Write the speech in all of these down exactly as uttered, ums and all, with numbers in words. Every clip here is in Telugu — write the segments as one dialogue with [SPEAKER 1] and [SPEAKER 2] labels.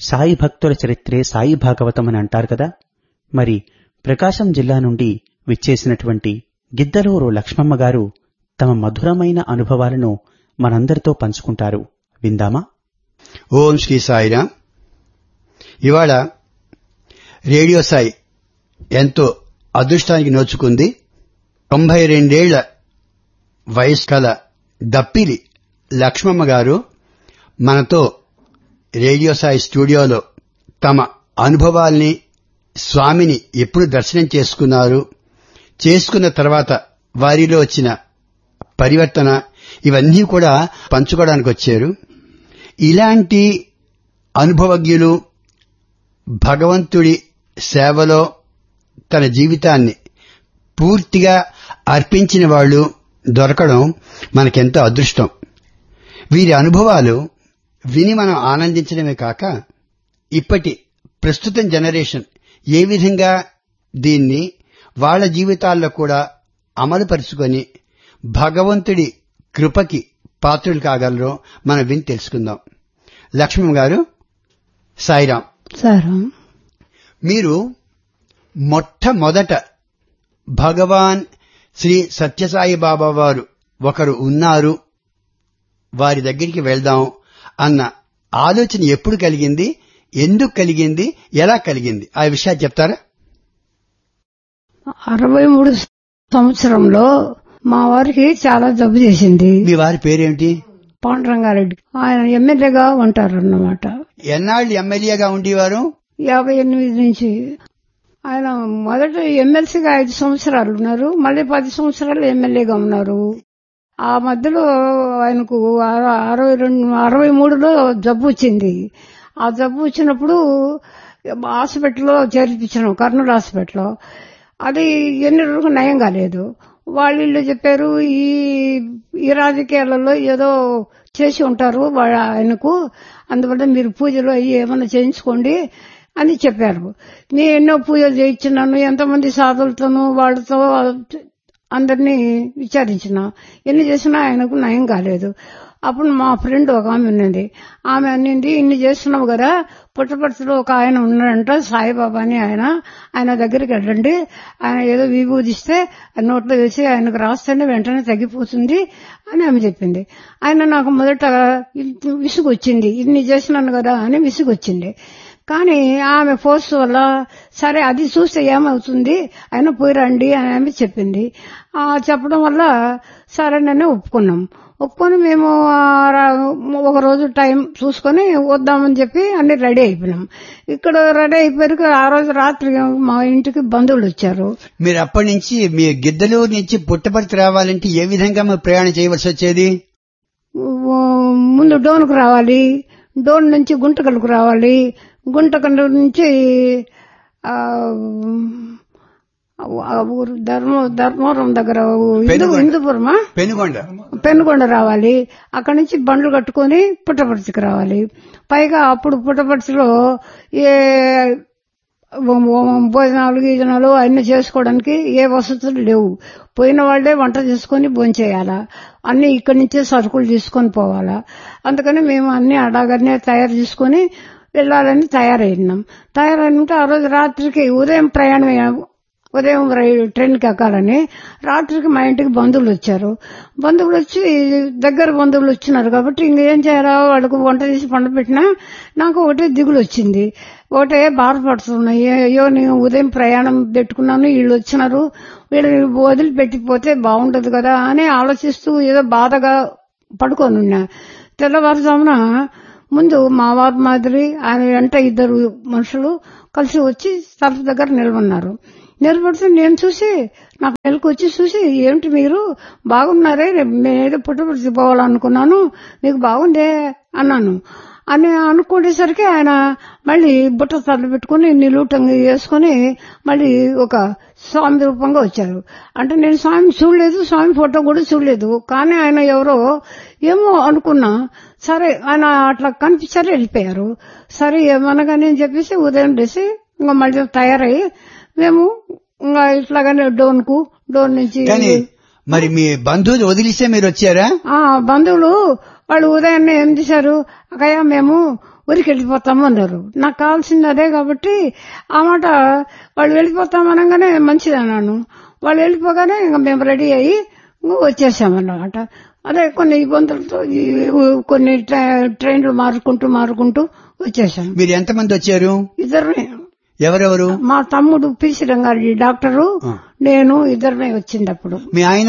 [SPEAKER 1] సాయి భక్తుల చరిత్రే సాయి భాగవతం అని అంటారు కదా. మరి ప్రకాశం జిల్లా నుండి విచ్చేసినటువంటి గిద్దలూరు లక్ష్మమ్మ గారు తమ మధురమైన అనుభవాలను మనందరితో పంచుకుంటారు. విందామా?
[SPEAKER 2] ఓం శ్రీ సాయిరాం. ఇవాళ రేడియో సాయి ఎంతో అదృష్టానికి నోచుకుంది. తొంభై రెండేళ్ల వయసు కల దప్పిలి లక్ష్మమ్మ గారు మనతో రేడియో సాయి స్టూడియోలో తమ అనుభవాల్ని, స్వామిని ఎప్పుడు దర్శనం చేసుకున్నారు, చేసుకున్న తర్వాత వారిలో వచ్చిన పరివర్తన, ఇవన్నీ కూడా పంచుకోవడానికి వచ్చారు. ఇలాంటి అనుభవజ్ఞులు, భగవంతుడి సేవలో తన జీవితాన్ని పూర్తిగా అర్పించిన వాళ్ళు దొరకడం మనకెంతో అదృష్టం. వీరి అనుభవాలు విని మనం ఆనందించడమే కాక ఇప్పటి ప్రస్తుతం జనరేషన్ ఏ విధంగా దీన్ని వాళ్ల జీవితాల్లో కూడా అమలుపరుచుకొని భగవంతుడి కృపకి పాత్రులు కాగలరో మనం విని తెలుసుకుందాం. లక్ష్మమ్మ గారు, సాయిరాం.
[SPEAKER 3] సాయిరాం.
[SPEAKER 2] మీరు మొట్టమొదట భగవాన్ శ్రీ సత్యసాయి బాబా వారు ఒకరు ఉన్నారు, వారి దగ్గరికి వెళ్దాం అన్న ఆలోచన ఎప్పుడు కలిగింది, ఎందుకు కలిగింది, ఎలా కలిగింది, ఆ విషయాలు చెప్తారా?
[SPEAKER 3] అరవై మూడు సంవత్సరంలో మా వారికి చాలా జబ్బు చేసింది.
[SPEAKER 2] మీ వారి పేరేంటి?
[SPEAKER 3] పాండురంగారెడ్డి. ఆయన ఎమ్మెల్యేగా ఉంటారు అన్నమాట.
[SPEAKER 2] ఎన్నాళ్ళు ఎమ్మెల్యేగా ఉండేవారు?
[SPEAKER 3] యాభై ఎనిమిది నుంచి. ఆయన మొదట ఎమ్మెల్సీగా ఐదు సంవత్సరాలు ఉన్నారు, మళ్ళీ పది సంవత్సరాలు ఎమ్మెల్యేగా ఉన్నారు. ఆ మధ్యలో ఆయనకు అరవై రెండు అరవై మూడులో జబ్బు వచ్చింది. ఆ జబ్బు వచ్చినప్పుడు హాస్పిటల్లో చేర్పించినాం, కర్నూలు హాస్పిటల్లో. అది ఎన్ని రోజులు నయం కాలేదు. వాళ్ళు చెప్పారు, ఈ ఈ రాజకీయాలలో ఏదో చేసి ఉంటారు ఆయనకు, అందువల్ల మీరు పూజలు అయ్యి ఏమన్నా చేయించుకోండి అని చెప్పారు. నేను ఎన్నో పూజలు చేయించినాను, ఎంతమంది సాధులతోనూ వాళ్ళతో అందరినీ విచారించిన, ఎన్ని చేసినా ఆయనకు నయం కాలేదు. అప్పుడు మా ఫ్రెండ్ ఒక ఆమె ఉన్నది, ఆమె అన్నింది, ఇన్ని చేస్తున్నావు కదా, పుట్టపర్తిలో ఒక ఆయన ఉన్నాడంట సాయిబాబా అని, ఆయన ఆయన దగ్గరికి వెళ్ళండి, ఆయన ఏదో విభూదిస్తే నోట్లో వేసి ఆయనకు రాస్తేనే వెంటనే తగ్గిపోతుంది అని ఆమె చెప్పింది. ఆయన నాకు మొదట విసుగు వచ్చింది, ఇన్ని చేసినాను కదా అని విసుగు వచ్చింది. కానీ ఆమె ఫోర్స్ వల్ల సరే అది చూస్తే ఏమవుతుంది, ఆయన పోయి రండి అని ఆమె చెప్పింది. చెప్పడం వల్ల సరేనని ఒప్పుకున్నాం. ఒప్పుకొని మేము ఒక రోజు టైం చూసుకొని వద్దామని చెప్పి అన్ని రెడీ అయిపోయినాం. ఇక్కడ రెడీ అయిపోయారు. ఆ రోజు రాత్రి మా ఇంటికి బంధువులు వచ్చారు.
[SPEAKER 2] మీరు అప్పటి నుంచి మీ గిద్దలూరు నుంచి పుట్టపర్తి రావాలంటే ఏ విధంగా మీరు ప్రయాణం చేయవలసి వచ్చేది?
[SPEAKER 3] ముందు డోన్కు రావాలి, డోన్ నుంచి గుంటకల్కు రావాలి, గుంటకల్ నుంచి ఊరు ధర్మ ధర్మవరం దగ్గర హిందూపురమా
[SPEAKER 2] పెనుగొండ
[SPEAKER 3] పెనుగొండ రావాలి. అక్కడి నుంచి బండ్లు కట్టుకుని పుట్టపర్తికి రావాలి. పైగా అప్పుడు పుట్టపర్తిలో ఏ భోజనాలు గీజనాలు అన్ని చేసుకోవడానికి ఏ వసతులు లేవు. పోయిన వాళ్లే వంట చేసుకుని భోంచేయాలా, అన్ని ఇక్కడి నుంచే సరుకులు తీసుకొని పోవాలా. అందుకని మేము అన్ని అడాగనే తయారు చేసుకుని వెళ్లాలని తయారైనాం. తయారైనంటే ఆ రోజు రాత్రికి ఉదయం ప్రయాణం, ఉదయం ట్రైన్కి ఎక్కాలని. రాత్రికి మా ఇంటికి బంధువులు వచ్చారు. బంధువులు వచ్చి దగ్గర బంధువులు వచ్చినారు కాబట్టి ఇంకేం చేయాలా, వాళ్ళకు వంట తీసి పండు పెట్టినా నాకు ఒకటే దిగులు వచ్చింది, ఒకటే బాధపడుతున్నాయి. అయ్యో నేను ఉదయం ప్రయాణం పెట్టుకున్నాను, వీళ్ళు వచ్చినారు, వీళ్ళు వదిలిపెట్టిపోతే బాగుంటది కదా అని ఆలోచిస్తూ ఏదో బాధగా పడుకొని ఉన్నా. తెల్లవారుజామున ముందు మా వారి మాదిరి ఆయన వెంట ఇద్దరు మనుషులు కలిసి వచ్చి తలుపు దగ్గర నిలబడినారు. నిలబడితే నేను చూసి, నాకు నెలకు వచ్చి చూసి, ఏమిటి మీరు బాగున్నారే, నేనేదో పుట్టపర్తి పోవాలనుకున్నాను, మీకు బాగుందే అన్నాను. అని అనుకునేసరికి ఆయన మళ్ళీ బుట్ట తల్లి పెట్టుకుని నిలువుటంగా వేసుకుని మళ్ళీ ఒక స్వామి రూపంగా వచ్చారు. అంటే నేను స్వామి చూడలేదు, స్వామి ఫోటో కూడా చూడలేదు, కానీ ఆయన ఎవరో ఏమో అనుకున్నా. సరే ఆయన అట్లా కనిపించారు, వెళ్ళిపోయారు. సరే ఏమనగానే అని చెప్పేసి ఉదయం లేసి ఇంకా మళ్ళీ తయారయ్యి మేము ఇంకా ఇట్లాగానే డోన్ కు డోన్ నుంచి
[SPEAKER 2] మరి మీ బంధువులు వదిలిస్తే మీరు వచ్చారా?
[SPEAKER 3] బంధువులు వాళ్ళు ఉదయాన్నే ఏం చేశారు, అక్కయ్య మేము ఊరికి వెళ్ళిపోతాము అన్నారు. నాకు కావాల్సింది అదే కాబట్టి ఆ మాట వాళ్ళు వెళ్ళిపోతామనగానే మంచిది అన్నాను. వాళ్ళు వెళ్ళిపోగానే ఇంకా మేము రెడీ అయ్యి వచ్చేసామన్నమాట. అదే కొన్ని ఇబ్బందులతో కొన్ని ట్రైన్లు మారుకుంటూ మారుకుంటూ వచ్చేసాం.
[SPEAKER 2] మీరు ఎంతమంది వచ్చారు?
[SPEAKER 3] ఇద్దరు.
[SPEAKER 2] ఎవరెవరు?
[SPEAKER 3] మా తమ్ముడు పిసి రంగారెడ్డి డాక్టరు, నేను ఇద్దరినే వచ్చింది. అప్పుడు
[SPEAKER 2] మీ ఆయన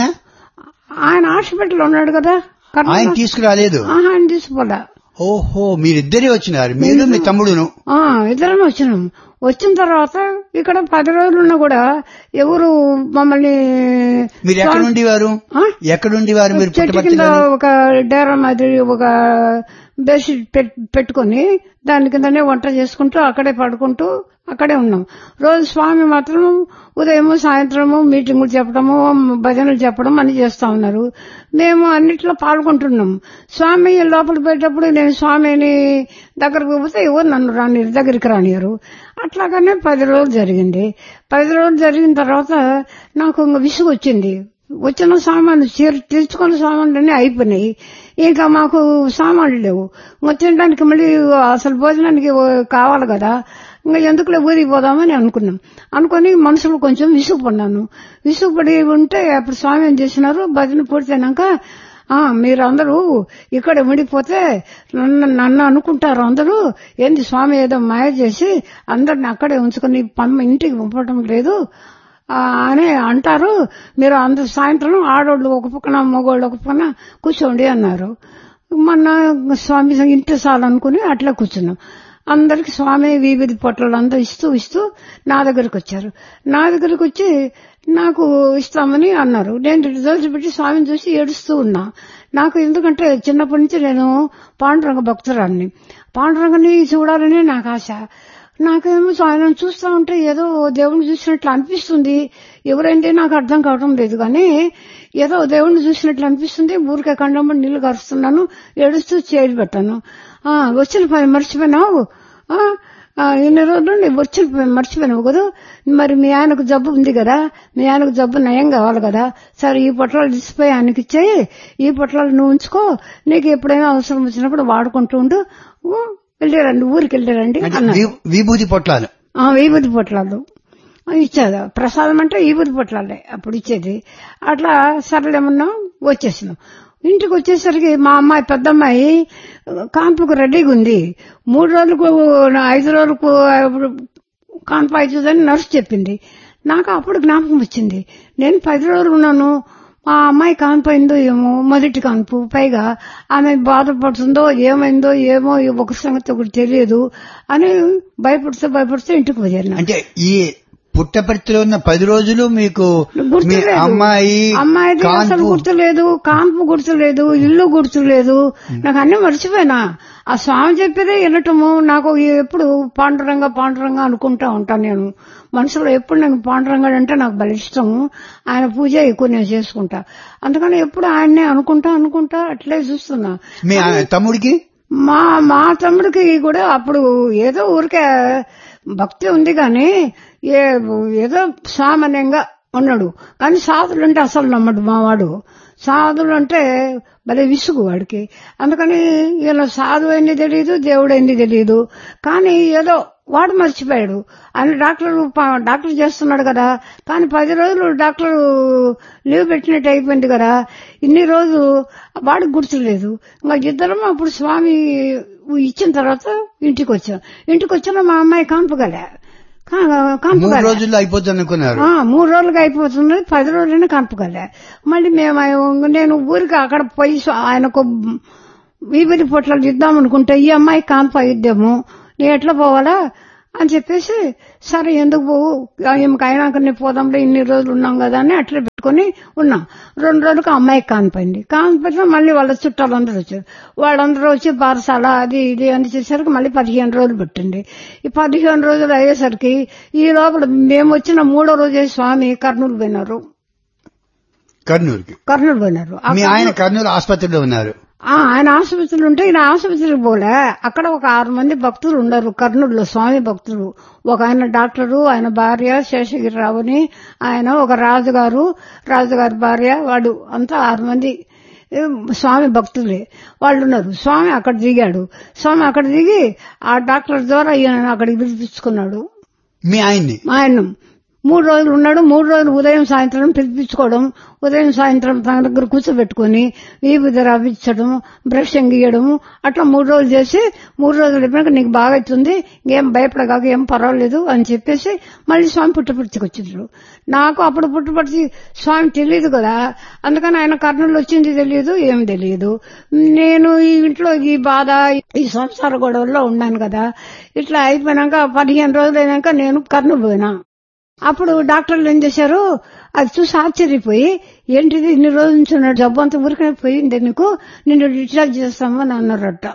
[SPEAKER 3] ఆయన హాస్పిటల్ ఉన్నాడు కదా,
[SPEAKER 2] ఆయన తీసుకురాలేదు?
[SPEAKER 3] ఆయన తీసుకోలే.
[SPEAKER 2] ఓహో, మీరిద్దరే వచ్చినారు, మీరు మీ తమ్ముడును?
[SPEAKER 3] ఇద్దరమే వచ్చినాం. వచ్చిన తర్వాత ఇక్కడ పది రోజులున్నా కూడా ఎవరు మమ్మల్ని.
[SPEAKER 2] మీరు ఎక్కడుండేవారు? ఎక్కడుండేవారు మీరు?
[SPEAKER 3] చెట్టు కింద ఒక డేరా మాదిరి ఒక బెడ్షీట్ పెట్టుకుని దాని కిందనే వంట చేసుకుంటూ అక్కడే పడుకుంటూ అక్కడే ఉన్నాం. రోజు స్వామి మాత్రం ఉదయము సాయంత్రము మీటింగులు చెప్పడము భజనలు చెప్పడం అని చేస్తా ఉన్నారు. మేము అన్నిట్లో పాల్గొంటున్నాం. స్వామి లోపల పోయేటప్పుడు నేను స్వామిని దగ్గరకు పోతే ఎవరు నన్ను రాని దగ్గరికి రానియరు. అట్లాగానే పది రోజులు జరిగింది. పది రోజులు జరిగిన తర్వాత నాకు ఇంకా విసుగు వచ్చింది. వచ్చిన సామాన్లు తెచ్చుకున్న సామాన్లన్నీ అయిపోయినాయి. ఇంకా మాకు సామాన్లు లేవు. తినడానికి మళ్ళీ అసలు భోజనానికి కావాలి కదా, ఇంకా ఎందుకులే ఊరికి పోదామని అనుకున్నాం. అనుకుని మనసులో కొంచెం విసుగుపడ్డాను. విసుగుపడి ఉంటే అప్పుడు స్వామి ఏం చేసినారు, భజన పూర్తయినాక మీరు అందరూ ఇక్కడ ఉండిపోతే నన్ను నన్ను అనుకుంటారు అందరూ, ఏంది స్వామి ఏదో మాయ చేసి అందరిని అక్కడే ఉంచుకుని పమ్మ ఇంటికి పంపడం లేదు అని అంటారు. మీరు అందరు సాయంత్రం ఆడోళ్ళు ఒక పక్కన మగోళ్ళు ఒక పక్కన కూర్చోండి అన్నారు. మొన్న స్వామి ఇంటి సాల్ అనుకుని అట్లా కూర్చున్నాం. అందరికి స్వామి వివిధ పొట్టలు అంతా ఇస్తూ ఇస్తూ నా దగ్గరకు వచ్చారు. నా దగ్గరకు వచ్చి నాకు ఇస్తామని అన్నారు. నేను రిజల్ట్స్ పెట్టి స్వామిని చూసి ఏడుస్తూ ఉన్నా. నాకు ఎందుకంటే చిన్నప్పటి నుంచి నేను పాండురంగ భక్తురాన్ని, పాండురంగని చూడాలని నాకు ఆశ. నాకేమో ఆయన చూస్తా ఉంటే ఏదో దేవుణ్ణి చూసినట్లు అనిపిస్తుంది. ఎవరైంది నాకు అర్థం కావడం లేదు, కానీ ఏదో దేవుణ్ణి చూసినట్లు అనిపిస్తుంది. ఊరికే కండంబడి నీళ్లు కరుస్తున్నాను, ఏడుస్తూ చేరి పెట్టాను. వచ్చిన పని మర్చిపోయినావు, ఇన్ని రోజులు వచ్చిన మర్చిపోయినావు కదా, మరి మీ ఆయనకు జబ్బు ఉంది కదా, మీ ఆయనకు జబ్బు నయం కావాలి కదా, సరే ఈ పొట్లాలు తీసిపోయి ఆయనకి ఇచ్చేయి, ఈ పొట్లాలు నువ్వు ఉంచుకో, నీకు ఎప్పుడైనా అవసరం వచ్చినప్పుడు వాడుకుంటూ ఉండు, వెళ్ళారండి ఊరికి వెళ్ళారండి అన్నారు.
[SPEAKER 2] విభూతి పొట్లాలు?
[SPEAKER 3] విభూతి పొట్లాలు ఇచ్చేది. ప్రసాదం అంటే విభూతి పొట్లాలే అప్పుడు ఇచ్చేది. అట్లా సరళేమన్నా వచ్చేసినాం. ఇంటికి వచ్చేసరికి మా అమ్మాయి పెద్ద అమ్మాయి కాన్పుకు రెడీగా ఉంది. మూడు రోజులకు ఐదు రోజులకు కాన్పు అవుతుందని నర్సు చెప్పింది. నాకు అప్పుడు జ్ఞాపకం వచ్చింది, నేను పది రోజులు ఉన్నాను, మా అమ్మాయి కాన్పు అయిందో ఏమో, మొదటి కాన్పు, పైగా ఆమె బాధపడుతుందో ఏమైందో ఏమో ఒక సంగతి ఒకటి తెలియదు అని భయపడుతూ భయపడుతూ ఇంటికి పోయాను.
[SPEAKER 2] అంటే ఈ పుట్టపర్తిలో ఉన్న పది రోజులు మీకు అమ్మాయి
[SPEAKER 3] అమ్మాయి అసలు గుర్తులేదు, కాన్పు గుర్తులేదు, ఇల్లు గుర్తులేదు, నాకు అన్ని మర్చిపోయినా. ఆ స్వామి చెప్పేదే వినటము. నాకు ఎప్పుడు పాండురంగ పాండురంగ అనుకుంటా ఉంటాను నేను మనసులో. ఎప్పుడు నాకు పాండురంగడు అంటే నాకు బలి ఇష్టము. ఆయన పూజ ఎక్కువ నేను చేసుకుంటా, అందుకని ఎప్పుడు ఆయన్నే అనుకుంటా అనుకుంటా అట్లే చూస్తున్నా.
[SPEAKER 2] మీ తమ్ముడికి
[SPEAKER 3] మా మా తమ్ముడికి కూడా అప్పుడు ఏదో ఊరికే భక్తి ఉంది కానీ ఏదో సామాన్యంగా ఉన్నాడు. కానీ సాధులు అంటే అసలు నమ్మడు మావాడు. సాధులు అంటే భలే విసుగు వాడికి. అందుకని ఇలా సాధువు అయింది తెలియదు, దేవుడు అయింది తెలియదు. కానీ ఏదో వాడు మర్చిపోయాడు. ఆయన డాక్టర్ డాక్టర్ చేస్తున్నాడు కదా, కానీ పది రోజులు డాక్టర్ లీవ్ పెట్టినట్టు అయిపోయింది కదా, ఇన్ని రోజులు వాడికి గుర్తులేదు. ఇంకా ఇద్దరం అప్పుడు స్వామి ఇచ్చిన తర్వాత ఇంటికి వచ్చాం. ఇంటికి వచ్చిన మా అమ్మాయి కాన్పుగలే
[SPEAKER 2] మూడు రోజుల్లో అయిపోతుంది అనుకున్నారు.
[SPEAKER 3] మూడు రోజులుగా అయిపోతుంది, పది రోజులైనా కనుపగలే. మళ్ళీ మేము నేను ఊరికి అక్కడ పోయి ఆయనకు విభూతి పొట్లాలు ఇద్దామనుకుంటే ఈ అమ్మాయి కాన్పు అయిద్దాము, నేను ఎట్లా పోవాలా అని చెప్పేసి, సరే ఎందుకు పోవు, ఈమెకు అయినాకనే పోదాంలో ఇన్ని రోజులు ఉన్నాం కదా అని అట్లా పెట్టుకుని ఉన్నాం. రెండు రోజులకు అమ్మాయికి కానిపోయింది. కానిపోయినా మళ్ళీ వాళ్ళ చుట్టాలందరూ వచ్చారు. వాళ్ళందరూ వచ్చి పారసాల అది ఇది అని చేసరికి మళ్ళీ పదిహేను రోజులు పెట్టింది. ఈ పదిహేను రోజులు అయ్యేసరికి ఈ లోపల మేము వచ్చిన మూడో రోజే స్వామి కర్నూలు పోయినారు.
[SPEAKER 2] కర్నూలుకి
[SPEAKER 3] కర్నూలు పోయినారు.
[SPEAKER 2] ఆయన కర్నూలు ఆసుపత్రిలో ఉన్నారు.
[SPEAKER 3] ఆయన ఆసుపత్రులు ఉంటే ఈయన ఆసుపత్రికి పోలే. అక్కడ ఒక ఆరు మంది భక్తులు ఉన్నారు కర్నూలులో, స్వామి భక్తులు. ఒక ఆయన డాక్టరు, ఆయన భార్య శేషగిరిరావు అని, ఆయన ఒక రాజుగారు, రాజుగారి భార్య, వాడు అంతా ఆరు మంది స్వామి భక్తులే వాళ్ళు ఉన్నారు. స్వామి అక్కడ దిగాడు. స్వామి అక్కడ దిగి ఆ డాక్టర్ ద్వారా ఈయన అక్కడికి పిలిపించుకున్నాడు.
[SPEAKER 2] మీ ఆయన్ని
[SPEAKER 3] ఆయన మూడు రోజులు ఉన్నాడు. మూడు రోజులు ఉదయం సాయంత్రం పిలిపించుకోవడం, ఉదయం సాయంత్రం తన దగ్గర కూర్చోబెట్టుకుని వీపు రవ్వించడం, బ్రష్ గీయడం, అట్లా మూడు రోజులు చేసి మూడు రోజులు అయిపోయాక నీకు బాగా అవుతుంది, ఇంకేం భయపడగాక ఏం పర్వాలేదు అని చెప్పేసి మళ్ళీ స్వామి పుట్టపర్తికి వచ్చిండ్రు. నాకు అప్పుడు పుట్టపర్తి స్వామి తెలియదు కదా, అందుకని ఆయన కర్నూలు వచ్చింది తెలియదు, ఏం తెలియదు. నేను ఈ ఇంట్లో ఈ బాధ ఈ సంసార గొడవల్లో ఉన్నాను కదా. ఇట్లా అయిపోయినాక పదిహేను రోజులు అయినాక నేను కర్నూలు పోయినా. అప్పుడు డాక్టర్లు ఏం చేశారు, అది చూసి ఆశ్చర్యపోయి ఏంటిది ఇన్ని రోజుల నుంచి ఉన్నాడు, జబ్బు అంతా ఊరికే పోయింది, నీకు నిన్ను డిశ్చార్జ్ చేస్తాము అని అన్నారట.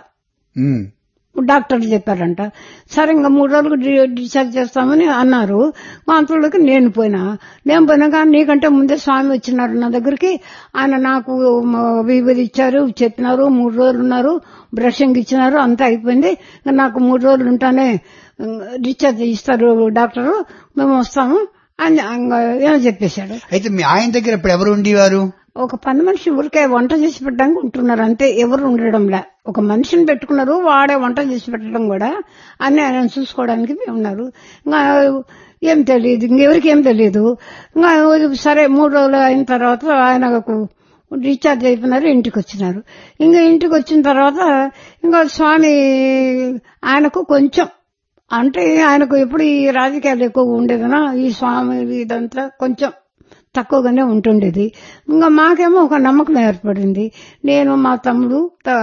[SPEAKER 3] డాక్టర్లు చెప్పారంట. సరే ఇంకా మూడు రోజులకు డిశ్చార్జ్ చేస్తామని అన్నారు. అంతలోకి నేను పోయినా. నేను పోయినాక నీకంటే ముందే స్వామి వచ్చినారు నా దగ్గరికి. ఆయన నాకు విభూది ఇచ్చారు, చెప్పినారు, మూడు రోజులు ఉన్నారు, బ్రషింగ్ ఇచ్చినారు, అంతా అయిపోయింది. నాకు మూడు రోజులు ఉంటానే డిశ్చార్జ్ ఇస్తారు డాక్టరు, మేము వస్తాము అని ఏమో చెప్పేశాడు.
[SPEAKER 2] అయితే మీ ఆయన దగ్గర ఇప్పుడు ఎవరు ఉండేవారు?
[SPEAKER 3] ఒక పని మనిషి ఊరికే వంట చేసి పెట్టడానికి ఉంటున్నారు అంతే, ఎవరు ఉండడంలా. ఒక మనిషిని పెట్టుకున్నారు, వాడే వంట చేసి పెట్టడం కూడా అన్ని ఆయన చూసుకోవడానికి ఉన్నారు. ఇంకా ఏం తెలియదు, ఇంకెవరికి ఏం తెలియదు. ఇంకా సరే మూడు రోజులు అయిన తర్వాత ఆయనకు డిశ్చార్జ్ అయిపోయినారు, ఇంటికి వచ్చినారు. ఇంకా ఇంటికి వచ్చిన తర్వాత ఇంకా స్వామి ఆయనకు కొంచెం అంటే ఆయనకు ఎప్పుడు ఈ రాజకీయాలు ఎక్కువగా ఉండేదనా, ఈ స్వామి ఇదంతా కొంచెం తక్కువగానే ఉంటుండేది. ఇంకా మాకేమో ఒక నమ్మకం ఏర్పడింది. నేను మా తమ్ముడు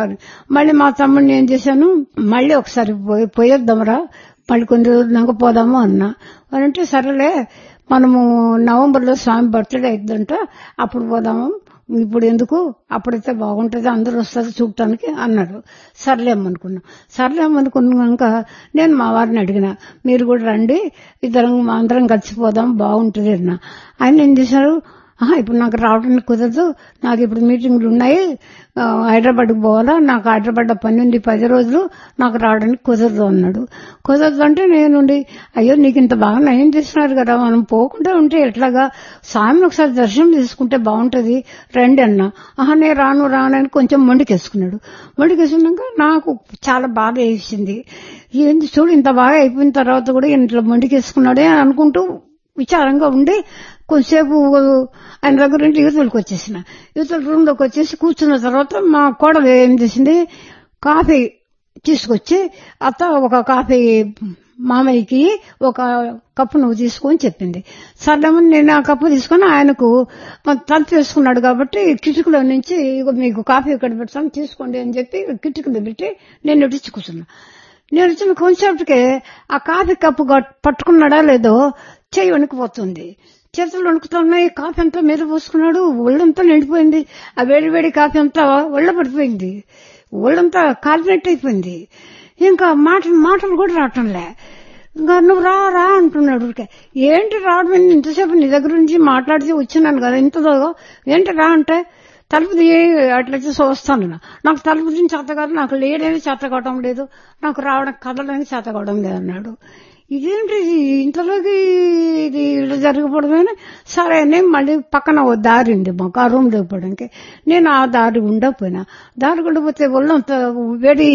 [SPEAKER 3] మళ్ళీ మా తమ్ముడిని ఏం చేశాను, మళ్ళీ ఒకసారి పోయి పోయేద్దాంరా, మళ్ళీ కొన్ని రోజులు పోదాము అన్నా. అంటే సరేలే మనము నవంబర్ లో స్వామి బర్త్డే అయిద్దంట, అప్పుడు పోదాము, ఇప్పుడు ఎందుకు, అప్పుడైతే బాగుంటుంది, అందరూ వస్తారు చూడటానికి అన్నాడు. సర్లేమనుకున్నాం. సర్లేమనుకున్నాక నేను మా వారిని అడిగిన, మీరు కూడా రండి, ఇద్దరం అందరం కలిసిపోదాం బాగుంటుంది అన్న. ఆయన ఏం చేశారు, ఇప్పుడు నాకు రావడానికి కుదరదు, నాకు ఇప్పుడు మీటింగ్లు ఉన్నాయి, హైదరాబాద్కి పోవాలా, నాకు హైదరాబాద్ పని ఉంది పది రోజులు, నాకు రావడానికి కుదరదు అన్నాడు. కుదరదు అంటే నేనుండి అయ్యో నీకు ఇంత బాగా నయం చేస్తున్నారు కదా, మనం పోకుండా ఉంటే ఎట్లాగా, స్వామిని ఒకసారి దర్శనం తీసుకుంటే బాగుంటది, రండి అన్నా. ఆహా నేను రాను రానని కొంచెం మొండికేసుకున్నాడు. మొండికేసుకున్నాక నాకు చాలా బాధ వేసింది. ఏంటి చూడు ఇంత బాగా అయిపోయిన తర్వాత కూడా ఇంట్లో మొండికేసుకున్నాడే అని అనుకుంటూ విచారంగా ఉండి కొంతసేపు ఆయన దగ్గర నుండి యువతలకు వచ్చేసిన. యువతల రూమ్ లోకి వచ్చేసి కూర్చున్న తర్వాత మా కోడలు ఏం చేసింది, కాఫీ తీసుకొచ్చి అత్త ఒక కాఫీ మామయ్యకి ఒక కప్పు నువ్వు తీసుకొని చెప్పింది. సర్లేమని నేను ఆ కప్పు తీసుకుని ఆయనకు తలుపు వేసుకున్నాడు కాబట్టి కిటికీలో నుంచి మీకు కాఫీ ఇక్కడ పెడతాను తీసుకోండి అని చెప్పి కిటికీలో పెట్టి నేను ఇచ్చి కూర్చున్నా. నేను వచ్చిన కొంచెంసేపటికే ఆ కాఫీ కప్పు పట్టుకున్నాడా లేదో చెయ్యి వణికిపోతుంది, చేతులు వణుకుతున్నాయి, కాఫీ అంతా మీద పోసుకున్నాడు, ఒళ్ళంతా నిండిపోయింది. ఆ వేడి వేడి కాఫీ అంతా ఒళ్ళ పడిపోయింది, ఒళ్ళంతా కాలినట్టు అయిపోయింది. ఇంకా మాటలు మాటలు కూడా రావటంలే. ఇంకా నువ్వు రా రా అంటున్నాడు. ఊరికే ఏంటి రావడం, ఇంతసేపు నీ దగ్గర నుంచి మాట్లాడితే వచ్చినాను కదా, ఇంతదో ఏంటి రా అంటే తలుపు అట్లయితే వస్తాను, నాకు తలుపు నుంచి చేత కాదు, నాకు లేడేమి చేత కావడం లేదు, నాకు రావడం కదలడానికి చేత కావడం లేదన్నాడు. ఇదేంటి ఇంతలోకి ఇది ఇలా జరగకూడదని సరే అని మళ్ళీ పక్కన ఓ దారి ఉంది మాకు ఆ రూమ్ లేకపోవడానికి. నేను ఆ దారి ఉండకపోయినా, దారి ఉండకపోతే ఒళ్ళంత వేడి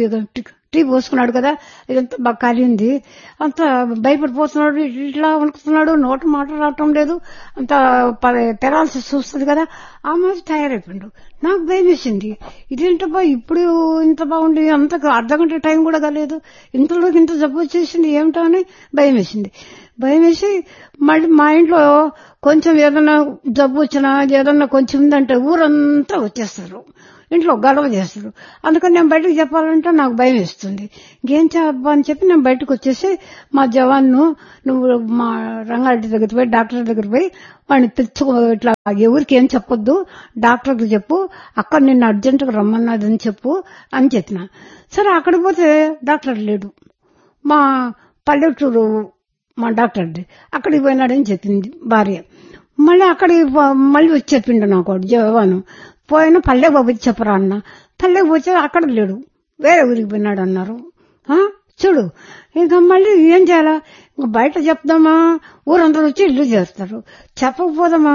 [SPEAKER 3] టీ పోసుకున్నాడు కదా, ఇదంతా బాగా కాలింది, అంత భయపడిపోతున్నాడు, ఇట్లా వణుకుతున్నాడు, నోట మాట రావటం లేదు, అంత పెరాల్సి చూస్తుంది కదా, ఆ మాది తయారైపోయిండు. నాకు భయం వేసింది, ఇదేంటబ్బా ఇప్పుడు ఇంత బాగుంది, అంత అర్ధ గంట టైం కూడా కాలేదు, ఇంతలోకి ఇంత జబ్బు వచ్చేసింది ఏమిటో అని భయం వేసింది. భయం వేసి మళ్ళీ మా ఇంట్లో కొంచెం ఏదన్నా జబ్బు వచ్చినా ఏదన్నా కొంచెం ఉందంటే ఊరంతా వచ్చేస్తారు, ఇంట్లో గొడవ చేస్తారు. అందుకని నేను బయటకు చెప్పాలంటే నాకు భయం వేస్తుంది. ఇంకేం చెప్పా అని చెప్పి నేను బయటకు వచ్చేసి మా జవాన్ను నువ్వు మా రంగారెడ్డి దగ్గర పోయి డాక్టర్ దగ్గర పోయి వాడిని తెచ్చుకో, ఇట్లా ఎవరికి ఏం చెప్పొద్దు, డాక్టర్కి చెప్పు, అక్కడ నిన్ను అర్జెంటుగా రమ్మన్నదని చెప్పు అని చెప్పిన. సరే అక్కడికి పోతే డాక్టర్ లేడు, మా పల్లెటూరు మా డాక్టర్ది, అక్కడికి పోయినాడని చెప్పింది భార్య. మళ్ళీ అక్కడికి మళ్ళీ వచ్చి చెప్పిండు నాకు జవాను, పోయినా పల్లె బాబు చెప్పరా అన్న. పల్లెకి పోతే అక్కడ లేడు, వేరే ఊరికి పోయినాడు అన్నారు. చూడు ఇంకా మళ్ళీ ఏం చేయాలా, బయట చెప్దామా ఊరందరూ వచ్చి ఇల్లు చేస్తారు, చెప్పకపోదామా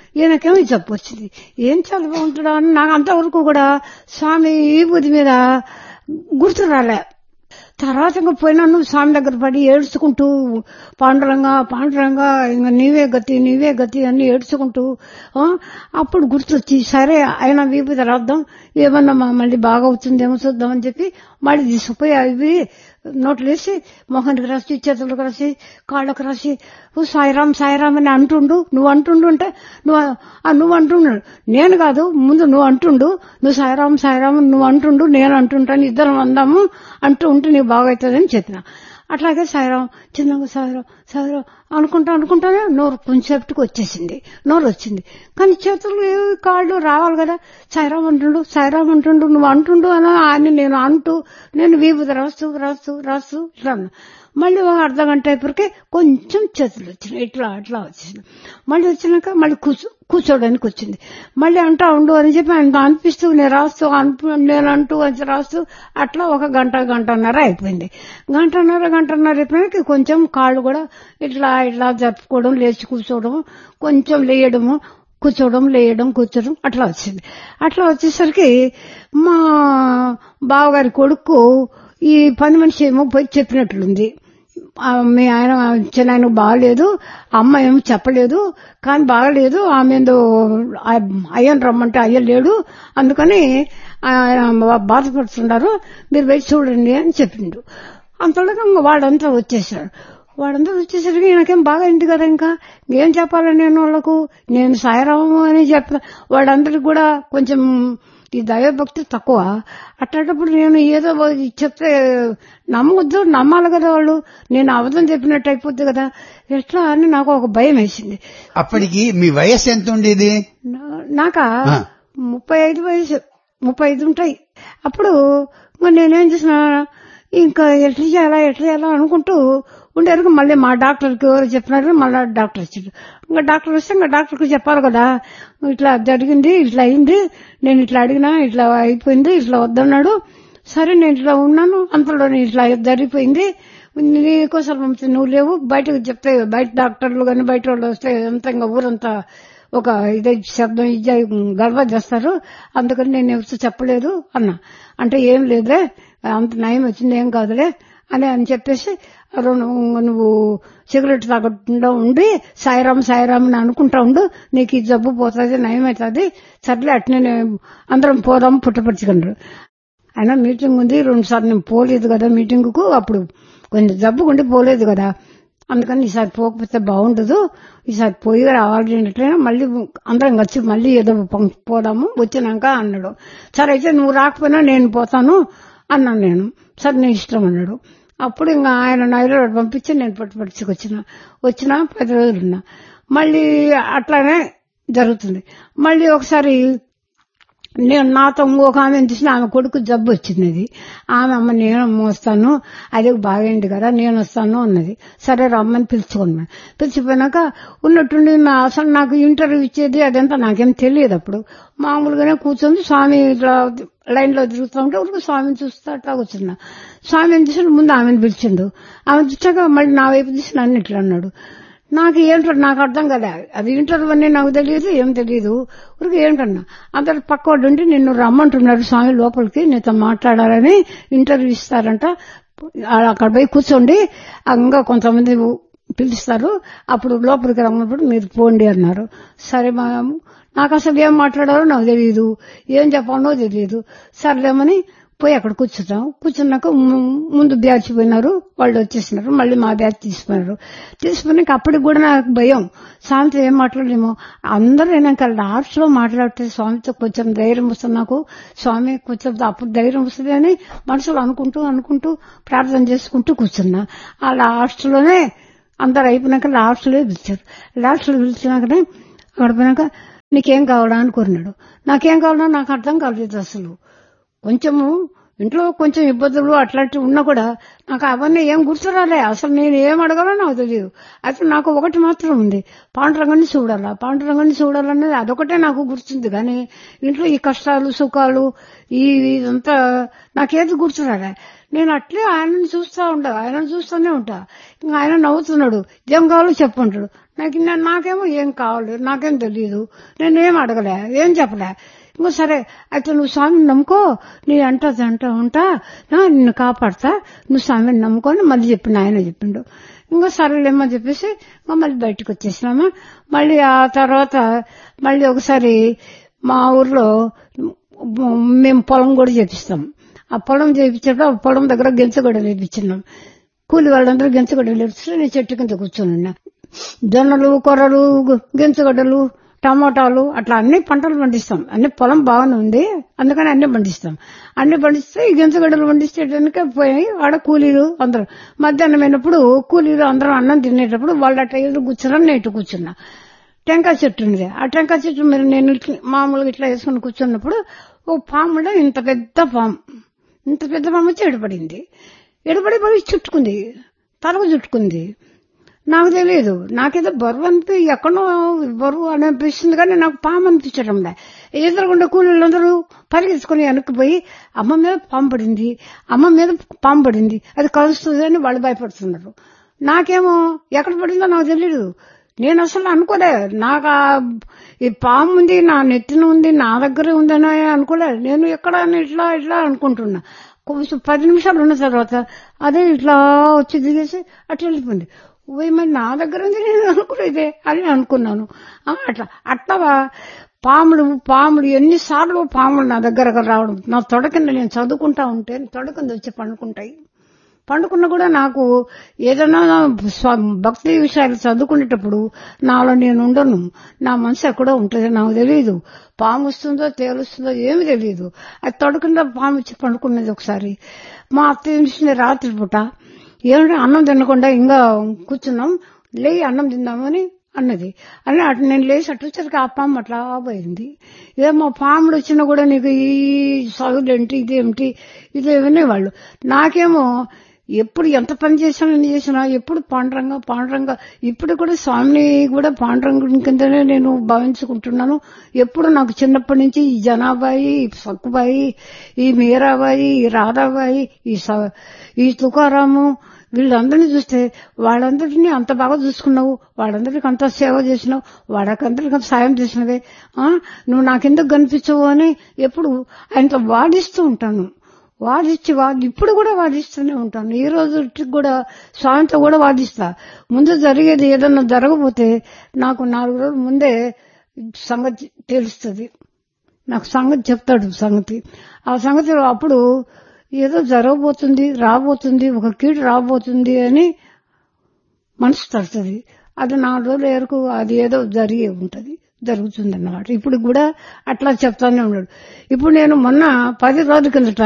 [SPEAKER 3] ఈయనకేమో జబ్బు వచ్చింది. ఏం చాలా బాగుంటుందా అని నాకు అంతవరకు కూడా స్వామి ఈ బుద్ధి మీద గుర్తు రాలే. తర్వాత ఇంకా పోయినాను స్వామి దగ్గర పడి ఏడ్చుకుంటూ పాండురంగా పాండురంగా ఇంకా నీవే గతి నీవే గతి అని ఏడ్చుకుంటూ అప్పుడు గుర్తొచ్చి సరే ఆయన వీపు రాద్దాం ఏమన్నా మళ్ళీ బాగా అవుతుందేమో చూద్దామని చెప్పి మళ్ళీ తీసుకుపోయి అవి నోట్లు వేసి మొహానికి రాసి చేతులకు రాసి కాళ్ళకు రాసి సాయిరాం సాయిరాం అని అంటుండు. నువ్వు అంటుండు అంటే నువ్వు నువ్వు అంటున్నాడు, నేను కాదు ముందు నువ్వు అంటుండు, నువ్వు సాయిరాం సాయిరాం నువ్వు అంటుండు నేను అంటుంటాను, ఇద్దరం అందాము అంటూ ఉంటే నీకు బాగవుతుందని చెప్పిన. అట్లాగే సాయిరాం చిన్నగా సాయిరాం సాయిరాం అనుకుంటా అనుకుంటానే నోరు కొంచెంసేపటికి వచ్చేసింది, నోరు వచ్చింది. కానీ చేతులు కాళ్ళు రావాలి కదా. సాయిరాం అంటుండు సాయిరాం అంటుండు నువ్వు అంటుండు అని ఆయన నేను అంటూ నేను వీపు రాస్తూ రాస్తూ రాస్తూ ఇట్లా మళ్ళీ ఒక అర్ధ గంట అయిపోయికే కొంచెం చేతులు వచ్చినాయి, ఇట్లా అట్లా వచ్చింది. మళ్ళీ వచ్చినాక మళ్ళీ కూర్చో కూర్చోడానికి వచ్చింది. మళ్ళీ అంటా ఉండు అని చెప్పి ఆయన అనిపిస్తూ నేను రాస్తూ అను నేను అంటూ అని రాస్తూ అట్లా ఒక గంట గంటన్నర అయిపోయింది. గంటన్నర గంటన్నర అయిపోయినాక కొంచెం కాళ్ళు కూడా ఇట్లా ఇట్లా జరుపుకోవడం, లేచి కూర్చోవడం, కొంచెం లేయడము, కూర్చోవడం లేయడం కూర్చోవడం అట్లా వచ్చింది. అట్లా వచ్చేసరికి మా బావగారి కొడుకు ఈ పని మనిషి ఏమో పోయి చెప్పినట్లుంది, మీ ఆయన చిన్న బాగలేదు, అమ్మ ఏమో చెప్పలేదు కానీ బాగలేదు, ఆమె ఏందో అయ్యని రమ్మంటే అయ్య లేడు అందుకని బాధపడుతున్నారు మీరు వెళ్ళి చూడండి అని చెప్పిండు. అంతలోగా వాడంతా వచ్చేసాడు. వాడంతా వచ్చేసరికి నాకేం బాగా అయింది కదా, ఇంకా ఏం చెప్పాలి నేను వాళ్ళకు, నేను సాయిరాము అని చెప్తా. వాడందరికి కూడా కొంచెం ఈ దైవభక్తి తక్కువ. అట్లాంటప్పుడు నేను ఏదో చెప్తే నమ్మొద్దు, నమ్మాలి కదా వాళ్ళు, నేను అబద్ధం చెప్పినట్టు అయిపోద్ది కదా ఎట్లా అని నాకు ఒక భయం వేసింది.
[SPEAKER 2] అప్పటికి మీ వయసు ఎంత ఉండేది?
[SPEAKER 3] నాకా ముప్పై ఐదు వయసు ముప్పై ఐదు ఉంటాయి. అప్పుడు నేనేం చేసిన ఇంకా ఎట్లా చేయాలా ఎట్లా చేయాలా అనుకుంటూ ఉండేరు. మళ్ళీ మా డాక్టర్కి ఎవరు చెప్పినారు, మళ్ళీ డాక్టర్ వచ్చాడు. ఇంకా డాక్టర్ వస్తే ఇంకా డాక్టర్కి చెప్పాలి కదా, ఇట్లా జరిగింది ఇట్లా అయింది, నేను ఇట్లా అడిగినా ఇట్లా అయిపోయింది, ఇట్లా వద్దన్నాడు, సరే నేను ఇట్లా ఉన్నాను అంతలోనే ఇట్లా జరిగిపోయింది, నీకోసం నువ్వు లేవు, బయటకు చెప్తే బయట డాక్టర్లు కానీ బయట వాళ్ళు వస్తే అంత ఇంకా ఊరంతా ఒక ఇదే శబ్దం ఇది గర్వ చేస్తారు, అందుకని నేను ఎవరితో చెప్పలేదు అన్నా. అంటే ఏం లేదులే అంత నయం వచ్చింది ఏం కాదులే అని అని చెప్పేసి నువ్వు సిగరెట్ తాగకుండా ఉండి సాయిరాం సాయిరాం అని అనుకుంటా ఉండు, నీకు ఈ జబ్బు పోతుంది నయమవుతుంది, సర్లే అట్నే అందరం పోదాం పుట్టపరుచుకున్నారు. అయినా మీటింగ్ ఉంది రెండు సార్లు నేను పోలేదు కదా మీటింగ్ కు, అప్పుడు కొంచెం జబ్బుకుండి పోలేదు కదా, అందుకని ఈసారి పోకపోతే బాగుండదు, ఈసారి పోయి రావాలి అట్లయినా మళ్ళీ అందరం వచ్చి మళ్ళీ ఏదో పోదాము వచ్చినాక అన్నాడు. సరే అయితే నువ్వు రాకపోయినా నేను పోతాను అన్నాను నేను. సరే నీ ఇష్టం అన్నాడు. అప్పుడు ఇంకా ఆయన హైదరాబాద్ పంపించి నేను పట్టుపడిచికి వచ్చిన వచ్చిన పది రోజులున్నా. మళ్ళీ అట్లానే జరుగుతుంది. మళ్ళీ ఒకసారి నేను నాతో ఇంకొక ఆమె చూసిన ఆమె కొడుకు జబ్బు వచ్చింది. అది ఆమె అమ్మ నేను మోస్తాను అదే బాగైంది కదా నేను వస్తాను అన్నది. సరే రమ్మని పిలుచుకున్నాను. పిలిచిపోయినాక ఉన్నట్టుండి అసలు నాకు ఇంటర్వ్యూ ఇచ్చేది అదంతా నాకేం తెలియదు. అప్పుడు మామూలుగానే కూర్చొని స్వామి ఇట్లా లైన్ లో తిరుగుతూ ఉంటే ఊరికి స్వామిని చూస్తూ అట్లా కూర్చున్నా. స్వామిని చూసి ముందు ఆమెను పిలిచిండు. ఆమె చూసాక మళ్ళీ నా వైపు చూసి నన్ను ఇట్లా అన్నాడు. నాకు ఏంటో నాకు అర్థం కదా, అది ఇంటర్వ్యూ అని నాకు తెలియదు ఏం తెలియదు. ఊరికి ఏంటన్నా అందరు పక్కోడు ఉండి నిన్ను రమ్మంటున్నారు స్వామి లోపలికి నీతో మాట్లాడాలని, ఇంటర్వ్యూ ఇస్తారంట, అక్కడ పోయి కూర్చోండి ఇంకా కొంతమంది పిలుస్తారు అప్పుడు లోపలికి రమ్మన్నప్పుడు మీరు పోండి అన్నారు. సరే మా నాకు అసలు ఏం మాట్లాడాలో నాకు తెలియదు, ఏం చెప్పాలో తెలియదు. సర్లేమని పోయి అక్కడ కూర్చుంటాం. కూర్చున్నాక ముందు బ్యాచ్ పోయినారు, వాళ్ళు వచ్చేసినారు, మళ్ళీ మా బ్యాచ్ తీసుకున్నారు. తీసుకున్నాక అప్పటికి కూడా నాకు భయం, స్వామితో ఏం మాట్లాడలేమో. అందరూ నేను లాస్ట్ లో మాట్లాడితే స్వామితో కొంచెం ధైర్యం వస్తుంది నాకు, స్వామి కొంచెం అప్పుడు ధైర్యం వస్తుంది అని మనసులో అనుకుంటూ అనుకుంటూ ప్రార్థన చేసుకుంటూ కూర్చున్నా. ఆ లాస్ట్ లోనే అందరు అయిపోయినాక లాస్ట్ లో పిలిచారు. లాస్ట్ లో పిలిచినాకనే అక్కడ పోయినాక నీకేం కావాలా అని కోరినాడు. నాకేం కావాలన్నా నాకు అర్థం కాలేదు. అసలు కొంచెము ఇంట్లో కొంచెం ఇబ్బందులు అట్లాంటివి ఉన్నా కూడా నాకు అవన్నీ ఏం గుర్తురాలే. అసలు నేను ఏం అడగాలో నాకు తెలియదు. అయితే నాకు ఒకటి మాత్రం ఉంది, పాండురంగాన్ని చూడాలా పాండురంగాన్ని చూడాలన్నది అదొకటే నాకు గుర్తుంది. కానీ ఇంట్లో ఈ కష్టాలు సుఖాలు ఈ ఇదంతా నాకేది గుర్తురాలే. నేను అట్లే ఆయనను చూస్తా ఉంటా, ఆయనను చూస్తూనే ఉంటా. ఇంకా ఆయన నవ్వుతున్నాడు, ఏం కావాలో చెప్పంటాడు. నాకు నాకేమో ఏం కావాలి నాకేం తెలియదు, నేనేం అడగలే, ఏం చెప్పలే. ఇంకో సరే అయితే నువ్వు స్వామిని నమ్ముకో, నీ అంటా అంటా ఉంటా, నిన్ను కాపాడతా, నువ్వు స్వామిని నమ్ముకొని మళ్ళీ చెప్పిండు, ఆయన చెప్పిండు. ఇంకో సరేలేమో చెప్పేసి మళ్ళీ బయటకు వచ్చేసినామా. మళ్ళీ ఆ తర్వాత మళ్ళీ ఒకసారి మా ఊర్లో మేము పొలం కూడా చేపిస్తాం. ఆ పొలం చేపించేటప్పుడు ఆ పొలం దగ్గర గెంచగొడ్డలు వేపించినాం. కూలి వాళ్ళందరూ గెంచగొడ్డలు వేపిస్తే నేను చెట్టు కింద కూర్చొని జొన్నలు, కొర్రలు, గెంచగొడ్డలు, టమోటాలు అట్లా అన్ని పంటలు పండిస్తాం. అన్ని పొలం బాగానే ఉంది, అందుకని అన్ని పండిస్తాం. అన్ని పండిస్తే ఈ గెంచగడ్డలు పండిస్తేటానికే పోయి ఆడ కూలీలు అందరూ మధ్యాహ్నం అయినప్పుడు కూలీలు అందరూ అన్నం తినేటప్పుడు వాళ్ళు అట్లా ఎదురు కూర్చున్నా, నేను ఇటు కూర్చున్నా. టెంకాయ చెట్టు ఉంది, ఆ టెంకాయ చెట్టు మీద నేను మామూలుగా ఇట్లా వేసుకుని కూర్చున్నప్పుడు ఓ పాములో ఇంత పెద్ద పాము, ఇంత పెద్ద పాము వచ్చి ఎడపడింది. ఎడపడి పడి చుట్టుకుంది, తలకు చుట్టుకుంది. నాకు తెలియదు, నాకేదో బరువు అనిపి ఎక్కడో బరువు అనిపిస్తుంది కానీ నాకు పాము అనిపించడం లే. ఎదురుగుండా కూలీలందరూ పరిగెత్తుకుని వెనక్కిపోయి అమ్మ మీద పాము పడింది, అమ్మ మీద పాము పడింది, అది కలుస్తుంది అని వాళ్ళు భయపడుతున్నారు. నాకేమో ఎక్కడ పడిందో నాకు తెలియదు. నేను అసలు అనుకోలే, నాకు ఈ పాము ఉంది నా నెత్తిన ఉంది, నా దగ్గరే ఉందని అనుకోలే. నేను ఎక్కడ ఇట్లా ఇట్లా అనుకుంటున్నా. కొంచెం పది నిమిషాలు ఉన్న తర్వాత అదే ఇట్లా వచ్చి దిగేసి అట్లా వెళ్ళిపోయింది. మరి నా దగ్గర ఉంది నేను అనుకునేదే అని అనుకున్నాను. అట్లా అట్లా పాములు పాములు ఎన్నిసార్లు పాములు నా దగ్గర రావడం, నా తొడకింద నేను చదువుకుంటా ఉంటే తొడకింద వచ్చి పండుకుంటాయి. పండుకున్న కూడా నాకు ఏదైనా భక్తి విషయాలు చదువుకునేటప్పుడు నాలో నేను ఉండను, నా మనసు ఎక్కడో ఉంటుంది, నాకు తెలియదు. పాము వస్తుందో తేలుస్తుందో ఏమి తెలియదు. అది తొడకుండా పాము వచ్చి పండుకున్నది. ఒకసారి మా అత్త ఏం చేసింది, రాత్రి పూట ఏమంటే అన్నం తినకుండా ఇంకా కూర్చున్నాం, లే అన్నం తిందామని అన్నది. అని అటు నేను లేచి అటు వచ్చరికి ఆ పాము అట్లా పోయింది. ఇదేమో పాములు వచ్చినా కూడా నీకు ఈ చదువులేంటి ఇదేమిటి ఇదేమనే వాళ్ళు. నాకేమో ఎప్పుడు ఎంత పని చేసినా ఎన్ని చేసినా ఎప్పుడు పాండురంగ పాండురంగ ఇప్పుడు కూడా స్వామిని కూడా పాండురంగుడి కిందనే నేను భావించుకుంటున్నాను. ఎప్పుడు నాకు చిన్నప్పటి నుంచి ఈ జనాబాయి, ఈ సక్కుబాయి, ఈ మీరాబాయి, ఈ రాధాబాయి, ఈ ఈ తుకారాము వీళ్ళందరినీ చూస్తే వాళ్ళందరినీ అంత బాగా చూసుకున్నావు, వాళ్ళందరికీ అంత సేవ చేసినావు, వాళ్ళకందరికీ సాయం చేసినవే, నువ్వు నాకెందుకు కనిపించవు అని ఎప్పుడు ఆయనతో వాదిస్తూ ఉంటాను. వాదించి వాది ఇప్పుడు కూడా వాదిస్తూనే ఉంటాను. ఈ రోజు కూడా స్వామితో కూడా వాదిస్తా. ముందు జరిగేది ఏదన్నా జరగబోతే నాకు నాలుగు రోజుల ముందే సంగతి తెలుస్తుంది, నాకు సంగతి చెప్తాడు సంగతి. ఆ సంగతి అప్పుడు ఏదో జరగబోతుంది, రాబోతుంది, ఒక కీడు రాబోతుంది అని మనసు తడుతుంది. అది నాలుగు రోజుల వరకు అది ఏదో జరిగే ఉంటది, జరుగుతుంది అన్నమాట. ఇప్పుడు కూడా అట్లా చెప్తానే ఉన్నాడు. ఇప్పుడు నేను మొన్న పది రోజుల కిందట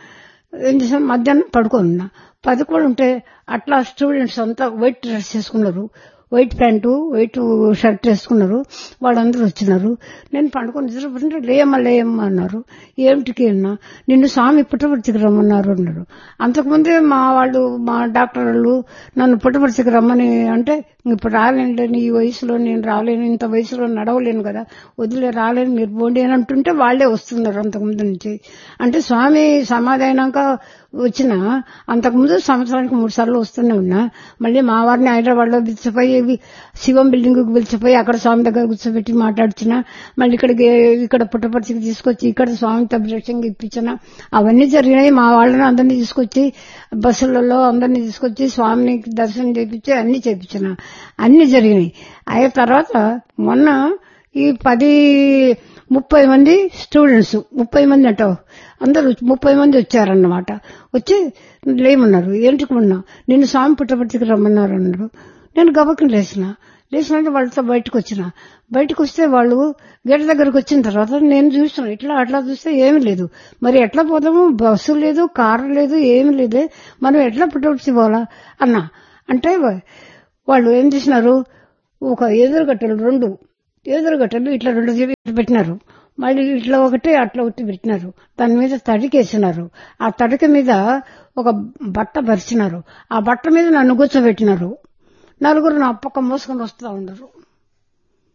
[SPEAKER 3] ఏం చేసాను, మధ్యాహ్నం పడుకోనున్నా. పది కూడా ఉంటే అట్లా స్టూడెంట్స్ అంతా వైట్ డ్రెస్ చేసుకున్నారు, వైట్ ప్యాంటు వైట్ షర్ట్ వేసుకున్నారు. వాళ్ళందరూ వచ్చినారు. నేను పండుకొని నిద్రపోతుంటే లేయమ్మ లేయమ్మ అన్నారు. ఏమిటికి అన్నా, నిన్ను స్వామి పుట్టపర్తికి రమ్మన్నారు అన్నారు. అంతకుముందే మా వాళ్ళు మా డాక్టర్ వాళ్ళు నన్ను పుట్టపర్తికి రమ్మని అంటే ఇప్పుడు రాలేను, ఈ వయసులో నేను రాలేను, ఇంత వయసులో నడవలేను కదా, వదిలే రాలేను, మీరు పోండి అని అంటుంటే వాళ్లే వస్తున్నారు అంతకుముందు నుంచి. అంటే స్వామి సమాధి అయినాక వచ్చిన అంతకుముందు సంవత్సరానికి మూడు సార్లు వస్తూనే ఉన్నా. మళ్ళీ మా వారిని హైదరాబాద్ లో పిలిచిపోయి శివం బిల్డింగ్ కు పిలిచిపోయి అక్కడ స్వామి దగ్గర కూర్చోబెట్టి మాట్లాడుచిన, మళ్ళీ ఇక్కడికి ఇక్కడ పుట్టపర్తికి తీసుకొచ్చి ఇక్కడ స్వామితో అభిషేకంగా ఇప్పించిన. అవన్నీ జరిగినాయి. మా వాళ్ళని అందరినీ తీసుకొచ్చి బస్సులలో అందరినీ తీసుకొచ్చి స్వామిని దర్శనం చేయించి అన్ని చేయించిన, అన్ని జరిగినాయి. అయిన తర్వాత మొన్న ఈ పది ముప్పై మంది స్టూడెంట్స్ ముప్పై మంది అంటావు అందరూ ముప్పై మంది వచ్చారన్నమాట. వచ్చి లేమన్నారు. ఏంటికి ఉన్నా, నిన్ను స్వామి పుట్టపర్తికి రమ్మన్నారు అన్నారు. నేను గబక్కని లేచిన లేచినట్టు వాళ్ళతో బయటకు వచ్చిన. బయటకు వస్తే వాళ్ళు గేట్ దగ్గరకు వచ్చిన తర్వాత నేను చూస్తున్నాను, ఇట్లా అట్లా చూస్తే ఏమీ లేదు. మరి ఎట్లా పోదాము, బస్సు లేదు, కారు లేదు, ఏమీ లేదే, మనం ఎట్లా పుట్టపర్తి పోవాలా అన్నా. అంటే వాళ్ళు ఏం చేసినారు, ఒక ఎదురుగట్టలు రెండు ఎదురుగట్టలు ఇట్లా రెండు పెట్టినారు. మళ్ళీ ఇట్లా ఒకటి అట్లా ఒకటి పెట్టినారు. దాని మీద తడికేసినారు. ఆ తడిక మీద ఒక బట్ట పరిచినారు. ఆ బట్ట మీద నన్ను కూర్చోబెట్టినారు. నలుగురు నా పక్క మోసుకొని వస్తూ ఉండరు.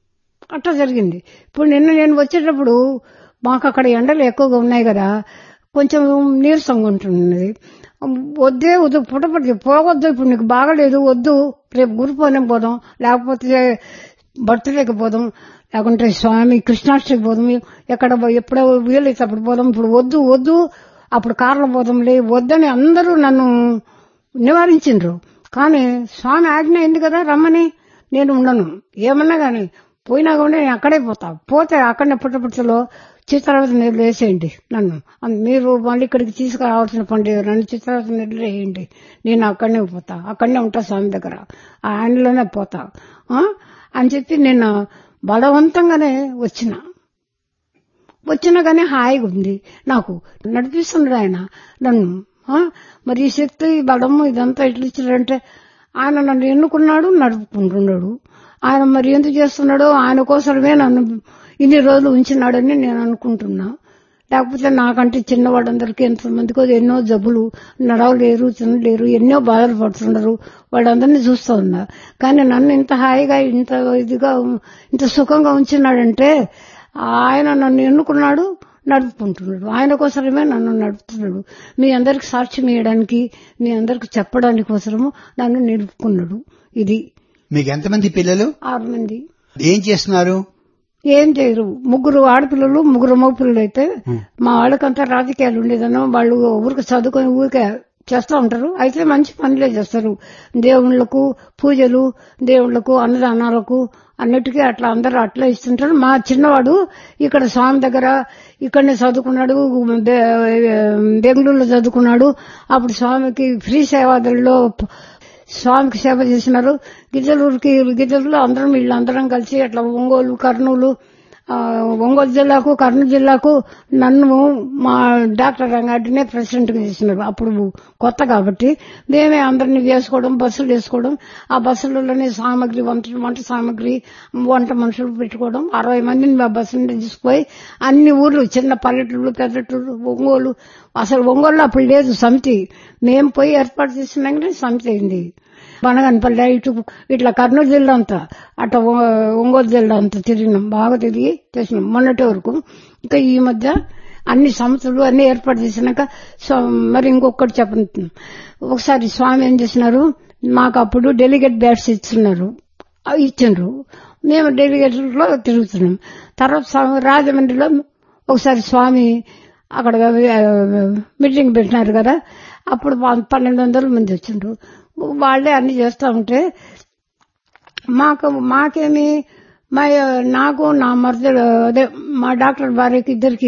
[SPEAKER 3] అట్లా జరిగింది. ఇప్పుడు నిన్న నేను వచ్చేటప్పుడు మాకు అక్కడ ఎండలు ఎక్కువగా ఉన్నాయి కదా, కొంచెం నీరసంగా ఉంటున్నది. వద్దే వద్దు పుట్టపడి పోవద్దు, ఇప్పుడు నీకు బాగలేదు వద్దు, రేపు గురుపౌర్ణం పోదాం, లేకపోతే బర్త్డేకి పోదాం, లేకుంటే స్వామి కృష్ణాష్టమికి పోదాం, ఎక్కడ ఎప్పుడో వీలైతే అప్పుడు పోదాం, ఇప్పుడు వద్దు వద్దు అప్పుడు కార్లో పోదాంలే వద్దని అందరూ నన్ను నివారించిండ్రు. కానీ స్వామి ఆజ్ఞ అయింది కదా రమ్మని, నేను ఉండను. ఏమన్నా గాని పోయినా కూడా నేను అక్కడే పోతా. పోతే అక్కడనే పుట్టపర్తిలో చిత్రావతి నీళ్ళు వేసేయండి నన్ను, మీరు మళ్ళీ ఇక్కడికి తీసుకురావాల్సిన పని నన్ను చిత్రావతి నీళ్ళు వేయండి, నేను అక్కడనే పోతా, అక్కడనే ఉంటా స్వామి దగ్గర, ఆ ఆయనలోనే పోతా అని చెప్పి నేను బలవంతంగానే వచ్చిన. వచ్చినా కానీ హాయిగా ఉంది నాకు, నడిపిస్తున్నాడు ఆయన నన్ను. మరి ఈ శక్తి బలము ఇదంతా ఎట్లా ఇచ్చాడంటే ఆయన నన్ను ఎన్నుకున్నాడు, నడుపుకుంటున్నాడు. ఆయన మరి ఎందుకు చేస్తున్నాడో ఆయన కోసమే నన్ను ఇన్ని రోజులు ఉంచినాడని నేను అనుకుంటున్నా. లేకపోతే నాకంటే చిన్నవాళ్ళందరికీ ఎంతమందికో ఎన్నో జబ్బులు, నడవలేరు, తినలేరు, ఎన్నో బాధలు పడుతున్నారు, వాళ్ళందరినీ చూస్తూ ఉన్నా. కానీ నన్ను ఇంత హాయిగా ఇంత ఇదిగా ఇంత సుఖంగా ఉంచినాడంటే ఆయన నన్ను ఎన్నుకున్నాడు, నడుపుకుంటున్నాడు. ఆయన కోసమే నన్ను నడుపుతున్నాడు. మీ అందరికి సాక్ష్యం ఇవ్వడానికి, మీ అందరికి చెప్పడానికి కోసము నన్ను నిలుపుకున్నాడు. ఇది.
[SPEAKER 2] మీకు ఎంతమంది పిల్లలు?
[SPEAKER 3] ఆరు మంది.
[SPEAKER 2] ఏం చేస్తున్నారు?
[SPEAKER 3] ఏం చేయరు. ముగ్గురు ఆడపిల్లలు, ముగ్గురు మగ పిల్లలు. అయితే మా వాళ్ళకంతా రాజకీయాలు ఉండేదన్నో, వాళ్ళు ఊరికి చదువుకొని ఊరికే చేస్తూ ఉంటారు. అయితే మంచి పనులే చేస్తారు. దేవుళ్లకు పూజలు, దేవుళ్లకు అన్నదానాలకు అన్నిటికీ అట్లా అందరూ అట్లా ఇస్తుంటారు. మా చిన్నవాడు ఇక్కడ స్వామి దగ్గర ఇక్కడనే చదువుకున్నాడు, బెంగళూరులో చదువుకున్నాడు. అప్పుడు స్వామికి ఫ్రీ సేవాదల్లో స్వామికి సేవ చేసినారు. గిద్దలూరుకి గిద్దలూరులో అందరం వీళ్ళందరం కలిసి అట్లా ఒంగోలు, కర్నూలు, ఒంగోలు జిల్లాకు, కర్నూలు జిల్లాకు నన్ను మా డాక్టర్ రంగారెడ్డినే ప్రెసిడెంట్ గా చేసినారు. అప్పుడు కొత్త కాబట్టి మేమే అందరినీ వేసుకోవడం, బస్సులు వేసుకోవడం, ఆ బస్సులలోనే సామాగ్రి, వంట వంట సామాగ్రి, వంట మనుషులు పెట్టుకోవడం. అరవై మందిని మా బస్సు తీసుకుపోయి అన్ని ఊర్లు, చిన్న పల్లెటూరు, పెద్దటూరు, ఒంగోలు, అసలు ఒంగోలులో అప్పుడు లేదు సమితి. మేము పోయి ఏర్పాటు చేసినాకనే సమితి అయింది. బనగనపల్లి ఇటు ఇట్లా కర్నూలు జిల్లా అంతా, అట్లా ఒంగోలు జిల్లా అంతా తిరిగినాం, బాగా తిరిగి చేసినాం మొన్నటి వరకు. ఇంకా ఈ మధ్య అన్ని సంస్థలు అన్ని ఏర్పాటు చేసినాక మరి ఇంకొకటి చెప్పను. ఒకసారి స్వామి ఏం చేసినారు, మాకు అప్పుడు డెలిగేట్ బ్యాట్స్ ఇస్తున్నారు, ఇచ్చిండ్రు. మేము డెలిగేట్ లో తిరుగుతున్నాం. తర్వాత రాజమండ్రిలో ఒకసారి స్వామి అక్కడ మీటింగ్ పెట్టినారు కదా, అప్పుడు పన్నెండు వందల మంది వచ్చిండ్రు. వాళ్లే అన్ని చేస్తా ఉంటే మాకు మాకేమి మా నాకు నా మరదలు అదే మా డాక్టర్ భార్యకి ఇద్దరికి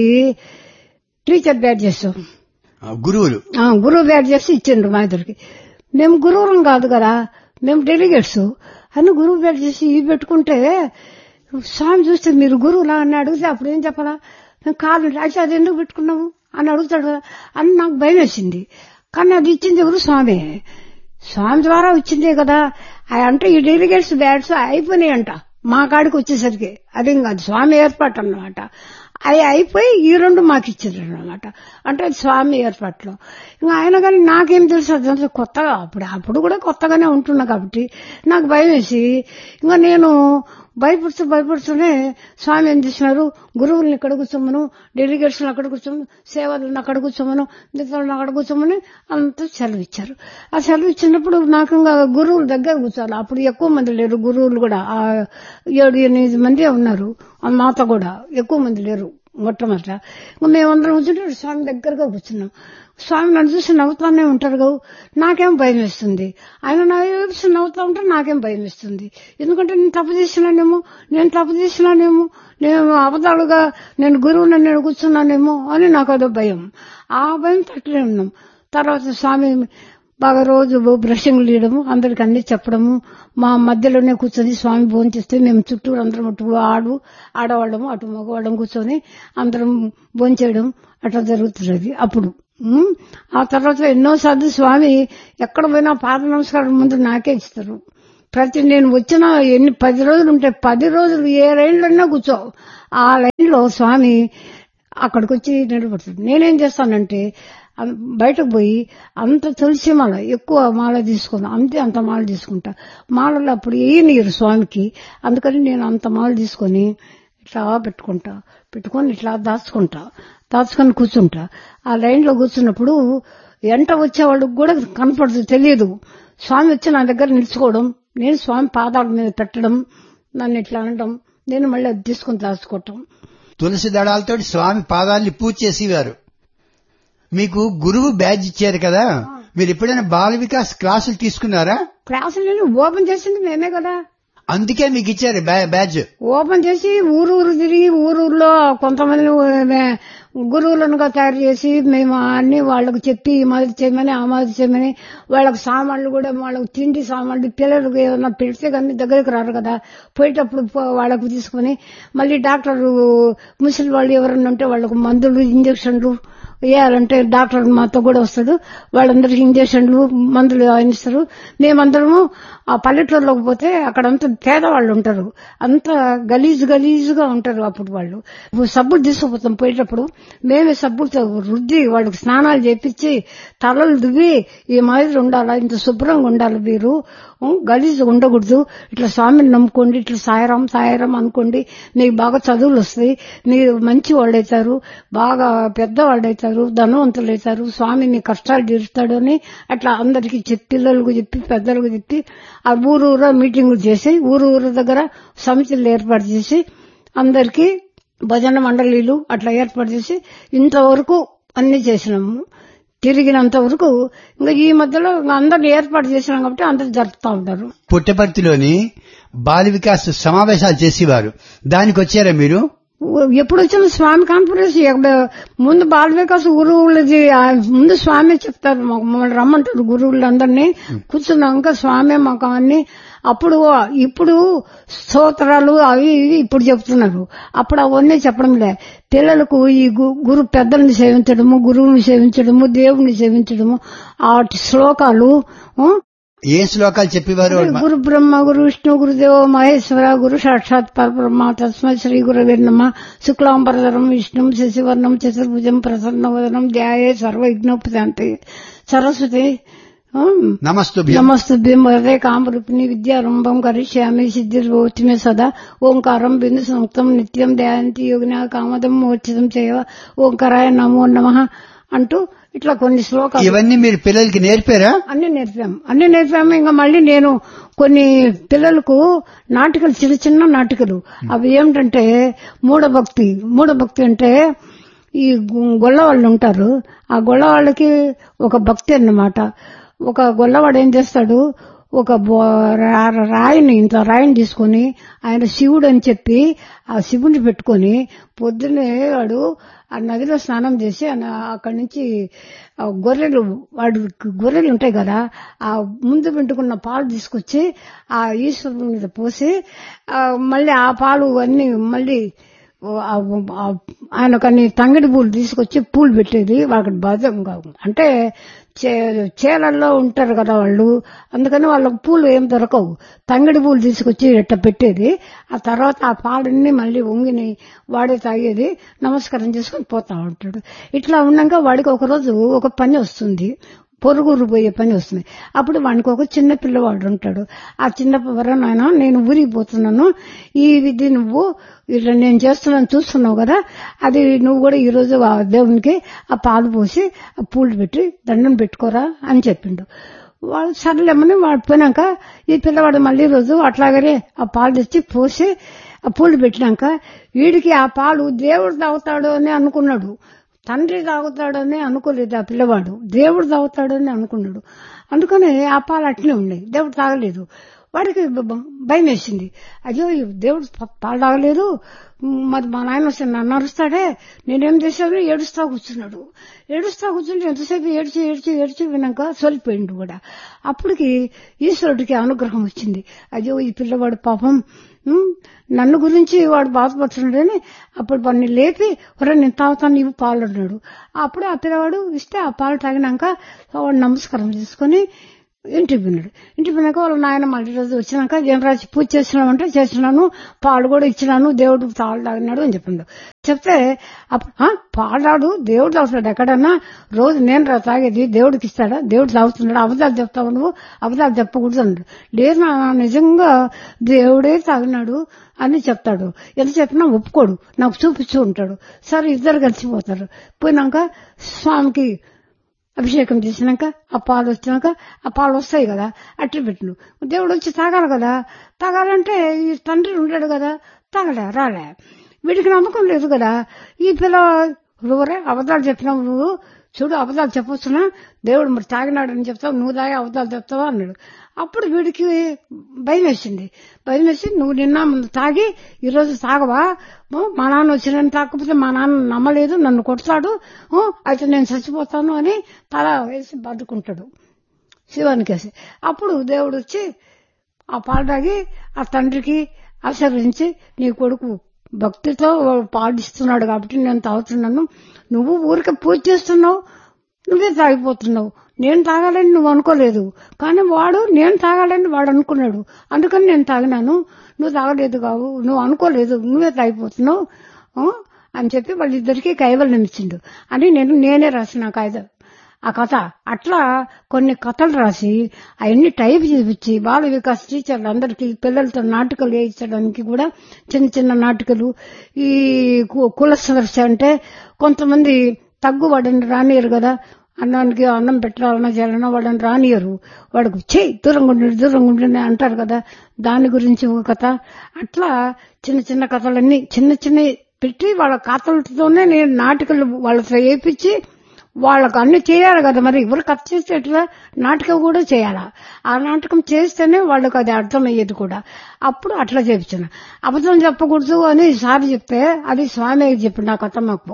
[SPEAKER 3] టీచర్ బ్యాడ్ చేస్తాం,
[SPEAKER 2] గురువులు
[SPEAKER 3] గురువు బ్యాడ్ చేసి ఇచ్చిండ్రు మా ఇద్దరికి. మేము గురువులం కాదు కదా, మేము డెలిగేట్స్ అని గురువు బ్యాడ్ చేసి ఇవి పెట్టుకుంటే స్వామి చూస్తే మీరు గురువులా అని అడిగితే అప్పుడు ఏం చెప్పాలా, మేము కాదు రాసి అది ఎందుకు పెట్టుకున్నాము అని అడుగుతాడు కదా అని నాకు భయం వేసింది. కానీ అది ఇచ్చింది ఎవరు? స్వామి. స్వామి ద్వారా వచ్చిందే కదా. అంటే ఈ డెలిగేట్స్ బ్యాట్స్ అయిపోయినాయంట మా కాడికి వచ్చేసరికి. అదేం కాదు, స్వామి ఏర్పాటు అన్నమాట. అవి అయిపోయి ఈ రెండు మాకు ఇచ్చారు అన్నమాట. అంటే స్వామి ఏర్పాట్లో. ఇంకా ఆయన కానీ నాకేం తెలుసు, అదంతా కొత్తగా, అప్పుడు అప్పుడు కూడా కొత్తగానే ఉంటున్నా కాబట్టి నాకు భయం వేసి ఇంకా నేను భయపడుతూ భయపడుతూనే స్వామి ఏం చేసినారు, గురువుల్ని ఇక్కడ కూర్చోమను, డెలిగేట్స్ అక్కడ కూర్చోమను, సేవలను అక్కడ కూర్చోమను, మిగతాలను అక్కడ కూర్చోమని అంతా సెలవు ఇచ్చారు. ఆ సెలవు ఇచ్చినప్పుడు నాకు ఇంకా గురువుల దగ్గర కూర్చోాలి. అప్పుడు ఎక్కువ మంది లేరు గురువులు కూడా, ఆ ఏడు ఎనిమిది మంది ఉన్నారు. మాతో కూడా ఎక్కువ మంది లేరు మొట్టమొదట. మేమందరం కూర్చుంటే స్వామి దగ్గరగా కూర్చున్నాం. స్వామి నన్ను చూసి నవ్వుతానే ఉంటారు కదా, నాకేం భయం వేస్తుంది. ఆయన నా చూసి నవ్వుతా ఉంటే నాకేం భయం వేస్తుంది. ఎందుకంటే నేను తప్పు చేసినానేమో, నేను తప్పు చేసినానేమో, నేను అబద్ధాలుగా నేను గురువుని నేను కూర్చున్నానేమో అని నాకు అదో భయం. ఆ భయం తట్టులే ఉన్నాం. తర్వాత స్వామి బాగా రోజు బ్రషింగ్ తీయడము, అందరికి అన్ని చెప్పడము, మా మధ్యలోనే కూర్చొని స్వామి భోజనం చేస్తే మేము చుట్టూరు అందరం అటు ఆడు ఆడవాళ్ళము అటు మగవాళ్ళం కూర్చొని అందరం భోజనం చేయడం అట్లా జరుగుతున్నది అప్పుడు. ఆ తర్వాత ఎన్నోసార్లు స్వామి ఎక్కడ పోయినా పాద నమస్కారం ముందు నాకే ఇస్తారు. ప్రతి నేను వచ్చిన ఎన్ని పది రోజులు ఉంటే పది రోజులు ఏ లైన్లోన్నా కూర్చో, ఆ లైన్లో స్వామి అక్కడికి వచ్చి నిలబడుతుంది. నేనేం చేస్తానంటే బయటకు పోయి అంత తులసి మాల ఎక్కువ మాల తీసుకున్నా, అంతే అంత మాల తీసుకుంటా. మాలలో అప్పుడు వేయనీరు స్వామికి, అందుకని నేను అంత మాల తీసుకొని ఇట్లా పెట్టుకుంటా, పెట్టుకొని ఇట్లా దాచుకుంటా. దాచుకొని కూర్చుంటా. ఆ లైన్ లో కూర్చున్నప్పుడు ఎంట వచ్చే వాళ్ళకి కూడా కనపడదు, తెలియదు. స్వామి వచ్చి నా దగ్గర నిలుచుకోవడం, నేను స్వామి పాదాల మీద పెట్టడం, నన్ను ఇట్లా అనడం, నేను మళ్ళీ అది తీసుకుని దాచుకోవటం.
[SPEAKER 2] తులసి దళాలతో స్వామి పాదాల్ని పూజ చేసేవారు. మీకు గురువు బ్యాడ్జ్ ఇచ్చారు కదా, మీరు ఎప్పుడైనా బాల వికాస్ క్లాసులు తీసుకున్నారా?
[SPEAKER 3] క్లాసులు ఓపెన్ చేసింది మేమే కదా,
[SPEAKER 2] అందుకే మీకు ఇచ్చారు బ్యాడ్జ్.
[SPEAKER 3] ఓపెన్ చేసి ఊరు ఊరు తిరిగి ఊరూరులో కొంతమంది గురువులనుగా తయారు చేసి మేము అన్ని వాళ్ళకు చెప్పి ఈ మాదిరి చేయమని ఆ మాదిరి చేయమని, వాళ్ళకి సామాన్లు కూడా వాళ్ళకి తిండి సామాన్లు పిల్లలకు ఏమన్నా పెడితే కానీ దగ్గరికి రారు కదా, పోయేటప్పుడు వాళ్ళకు తీసుకుని మళ్ళీ డాక్టర్ ముసలి వాళ్ళు ఎవరన్నా ఉంటే వాళ్ళకు మందులు ఇంజక్షన్లు వేయాలంటే డాక్టర్ మాతో కూడా వస్తాడు, వాళ్ళందరికీ ఇంజక్షన్లు మందులు ఇస్తారు. మేమందరము ఆ పల్లెటూరులోకి పోతే అక్కడంతా పేదవాళ్ళు ఉంటారు, అంత గలీజు గలీజుగా ఉంటారు. అప్పుడు వాళ్ళు సబ్బులు తీసుకుపోతాం, పోయేటప్పుడు మేమే సబ్బులతో రుద్ది వాళ్ళకి స్నానాలు చేపించి తలలు దువ్వి ఈ మాదిరి ఉండాలా, ఇంత శుభ్రంగా ఉండాలి, మీరు గలీజు ఉండకూడదు, ఇట్లా స్వామిని నమ్ముకోండి, ఇట్లా సాయరం సాయరం అనుకోండి, మీకు బాగా చదువులు వస్తాయి, మీరు మంచి వాళ్ళు అవుతారు, బాగా పెద్దవాళ్ళు అవుతారు, ధనవంతులు అవుతారు, స్వామి మీ కష్టాలు తీరుస్తాడు అని అట్లా అందరికీ చెప్పి పిల్లలకు చెప్పి పెద్దలకు చెప్పి ఆ ఊరు ఊరా మీటింగులు చేసి ఊరు ఊరు దగ్గర సమితులు ఏర్పాటు చేసి అందరికీ భజన మండలీలు అట్లా ఏర్పాటు చేసి ఇంతవరకు అన్ని చేసినాము. తిరిగినంత వరకు ఇంకా ఈ మధ్యలో అందరిని ఏర్పాటు చేసినాం కాబట్టి అందరు జరుపుతా ఉంటారు.
[SPEAKER 2] పుట్టపర్తిలోని బాల వికాస్ సమావేశాలు చేసేవారు, దానికి వచ్చారా మీరు?
[SPEAKER 3] ఎప్పుడు వచ్చిన స్వామి కాన్ఫరెన్స్ ముందు బాల వికాస్ గురువులది ముందు స్వామి చెప్తారు, మమ్మల్ని రమ్మంటారు గురువులందరినీ. కూర్చున్నాక స్వామి మాకు అన్ని అప్పుడు ఇప్పుడు స్తోత్రాలు అవి ఇప్పుడు చెప్తున్నారు, అప్పుడు అవన్నీ చెప్పడం లే. పిల్లలకు ఈ గురు పెద్దల్ని సేవించడము, గురువుని సేవించడము, దేవుణ్ణి సేవించడము, ఆ శ్లోకాలు
[SPEAKER 2] ఏ శ్లోకాలు చెప్పేవారు?
[SPEAKER 3] గురు బ్రహ్మ గురు విష్ణు గురుదేవ మహేశ్వర గురు సాక్షాత్ పరబ్రహ్మ తస్మై శ్రీ గురవే నమః. శుక్లాంబరధరం విష్ణుం శశివర్ణం చతుర్భుజం ప్రసన్నవదనం ధ్యాయే సర్వవిఘ్నోపశాంతయే. సరస్వతి నమస్తుభ్యం వరదే కామరూపిణి విద్యారంభం కరిష్యామి సిద్ధిర్భవతి మే సదా. ఓంకారం బిందు సంయుక్తం నిత్యం ధ్యాయంతి యోగిన కామదం మోర్చితం చేయవ. ఓంకారాయ నమో నమః అంటూ ఇట్లా కొన్ని శ్లోకాలు
[SPEAKER 2] ఇవన్నీ మీరు పిల్లలకి నేర్పారా?
[SPEAKER 3] అన్ని నేర్పాము అన్ని నేర్పాము ఇంకా మళ్ళీ నేను కొన్ని పిల్లలకు నాటికలు, చిన్న చిన్న నాటికలు, అవి ఏమిటంటే మూఢభక్తి. మూఢభక్తి అంటే ఈ గొల్లవాళ్ళు ఉంటారు, ఆ గొల్లవాళ్ళకి ఒక భక్తి అన్నమాట. ఒక గొల్లవాడు ఏం చేస్తాడు, ఒక రాయిని ఇంత రాయిని తీసుకుని ఆయన శివుడు అని చెప్పి ఆ శివుని పెట్టుకుని పొద్దున్నే వాడు ఆ నదిలో స్నానం చేసి అక్కడి నుంచి గొర్రెలు వాడు గొర్రెలు ఉంటాయి కదా, ఆ ముందు పెట్టుకున్న పాలు తీసుకొచ్చి ఆ ఈశ్వరుని మీద పోసి మళ్ళీ ఆ పాలు అన్ని మళ్ళీ ఆయన కొన్ని తంగిడి పూలు తీసుకొచ్చి పూలు పెట్టేది. వాళ్ళకి బాధం అంటే చేలల్లో ఉంటారు కదా వాళ్ళు, అందుకని వాళ్ళకి పూలు ఏం దొరకవు, తంగిడి పూలు తీసుకొచ్చి ఇట్ట పెట్టేది. ఆ తర్వాత ఆ పాలన్నీ మళ్ళీ వంగిని వాడే తాగేది, నమస్కారం చేసుకుని పోతా ఉంటాడు. ఇట్లా ఉన్నాక వాడికి ఒకరోజు ఒక పని వస్తుంది, పొరుగురు పోయే పని వస్తుంది. అప్పుడు వానికి ఒక చిన్న పిల్లవాడు ఉంటాడు. ఆ చిన్న నాయన నేను ఊరికి పోతున్నాను, ఈ విధి నువ్వు ఇట్లా నేను చేస్తున్నాను చూస్తున్నావు కదా, అది నువ్వు కూడా ఈ రోజు ఆ దేవునికి ఆ పాలు పోసి ఆ పూలు పెట్టి దండం పెట్టుకోరా అని చెప్పిండు. వాళ్ళు సర్లేమని వాడు పోయినాక ఈ పిల్లవాడు మళ్ళీ రోజు అట్లాగనే ఆ పాలు తెచ్చి పోసి ఆ పూలు పెట్టినాక వీడికి ఆ పాలు దేవుడు తాగుతాడు అని అనుకున్నాడు, తండ్రి తాగుతాడని అనుకోలేదు ఆ పిల్లవాడు, దేవుడు తాగుతాడని అనుకున్నాడు. అందుకని ఆ పాలు అట్లనే ఉన్నాయి, దేవుడు తాగలేదు. వాడికి భయం వేసింది, అయ్యో దేవుడు పాలు తాగలేదు, మరి మా నాయన వస్తే నన్ను అరుస్తాడే, నేనేం చేశాను, ఏడుస్తా కూర్చున్నాడు. ఏడుస్తా కూర్చుంటే ఎంతసేపు ఏడ్చి ఏడ్చి ఏడ్చి వినాక సొలిపోయిండు కూడా. అప్పటికి ఈశ్వరుడికి అనుగ్రహం వచ్చింది, అయ్యో ఈ పిల్లవాడు పాపం నన్ను గురించి వాడు బాధపడుతున్నాడని అప్పుడు వాడిని లేపి ఒరే నేను తాగుతాను ఇవి పాలు అన్నాడు. అప్పుడు ఆ పిల్లవాడు ఇస్తే ఆ పాలు తాగినాక వాడు నమస్కారం చేసుకుని ఇంటికి పోయినాడు. ఇంటికి పోయినాక వాళ్ళ నాయన మళ్ళీ రోజు వచ్చినాక ఏం రాజు పూజ చేసినామంటే చేసినాను, పాలు కూడా ఇచ్చినాను, దేవుడికి తాళ్ళు తాగినాడు అని చెప్పిండు. చెప్తే పాడాడు దేవుడు తాగుతున్నాడు ఎక్కడన్నా రోజు నేను రా తాగేది దేవుడికి ఇస్తాడా దేవుడు తాగుతున్నాడు అబద్ధాలు చెప్తావు నువ్వు అబద్ధాలు చెప్పకూడదు అన్నాడు. లేదు నా నిజంగా దేవుడే తాగినాడు అని చెప్తాడు. ఎంత చెప్పినా ఒప్పుకోడు, నాకు చూపిస్తూ ఉంటాడు. సరే ఇద్దరు కలిసిపోతారు. పోయినాక స్వామికి అభిషేకం చేసినాక ఆ పాలు వచ్చినాక ఆ పాలు వస్తాయి కదా అట్టి పెట్టిను. దేవుడు వచ్చి తాగాలి కదా, తాగాలంటే ఈ తండ్రి ఉంటాడు కదా, తాగలే రాలే. వీడికి నమ్మకం లేదు కదా. ఈ పిల్ల ఎవరే అబద్ధాలు చెప్పినావు నువ్వు, చూడు అబద్ధాలు చెప్పొచ్చునా, దేవుడు మరి తాగినాడని చెప్తావు, నువ్వు తాగి అబద్ధాలు చెప్తావా అన్నాడు. అప్పుడు వీడికి భయం వేసింది. భయం వేసి నువ్వు నిన్న తాగి ఈరోజు తాగవా, మా నాన్న వచ్చి నన్ను తాకపోతే మా నాన్న నమ్మలేదు, నన్ను కొడతాడు, అయితే నేను చచ్చిపోతాను అని తల వేసి బతుకుంటాడు శివానికి వేసి. అప్పుడు దేవుడు వచ్చి ఆ పాలు తాగి ఆ తండ్రికి ఆశీర్వదించి నీ కొడుకు భక్తితో పాటిస్తున్నాడు కాబట్టి నేను తాగుతున్నాను, నువ్వు ఊరికే పూజ చేస్తున్నావు, నువ్వే తాగిపోతున్నావు, నేను తాగాలని నువ్వు అనుకోలేదు, కానీ వాడు నేను తాగాలని వాడు అనుకున్నాడు, అందుకని నేను తాగినాను, నువ్వు తాగలేదు కావు, నువ్వు అనుకోలేదు, నువ్వే తాగిపోతున్నావు అని చెప్పి వాళ్ళిద్దరికీ కైవల్యం ఇచ్చిండు అని నేను నేనే రాసిన కాగితం ఆ కథ. అట్లా కొన్ని కథలు రాసి అవన్నీ టైప్ చేపించి బాల వికాస్ టీచర్లు అందరికీ పిల్లలతో నాటకాలు వేయించడానికి కూడా చిన్న చిన్న నాటకాలు. ఈ కుల సమస్య అంటే కొంతమంది తగ్గువాడని రానియరు కదా, అన్నానికి అన్నం పెట్టాలన్నా చేయాలన్నా వాడని రానియరు, వాడికి చెయ్యి దూరంగా ఉండి దూరంగా ఉండి అంటారు కదా, దాని గురించి ఒక కథ. అట్లా చిన్న చిన్న కథలన్నీ చిన్న చిన్న పెట్టి వాళ్ళ కథలతోనే నేను నాటకాలు వాళ్ళతో వేయించి వాళ్ళకు అన్ని చేయాలి కదా. మరి ఎవరు కథ చేస్తే ఎట్లా, నాటకం కూడా చేయాలా, ఆ నాటకం చేస్తేనే వాళ్ళకు అది అర్థమయ్యేది కూడా. అప్పుడు అట్లా చేపించాను. అబద్ధం చెప్పకూడదు అని సార్ చెప్తే అది స్వామి చెప్పి నా కథ మాకు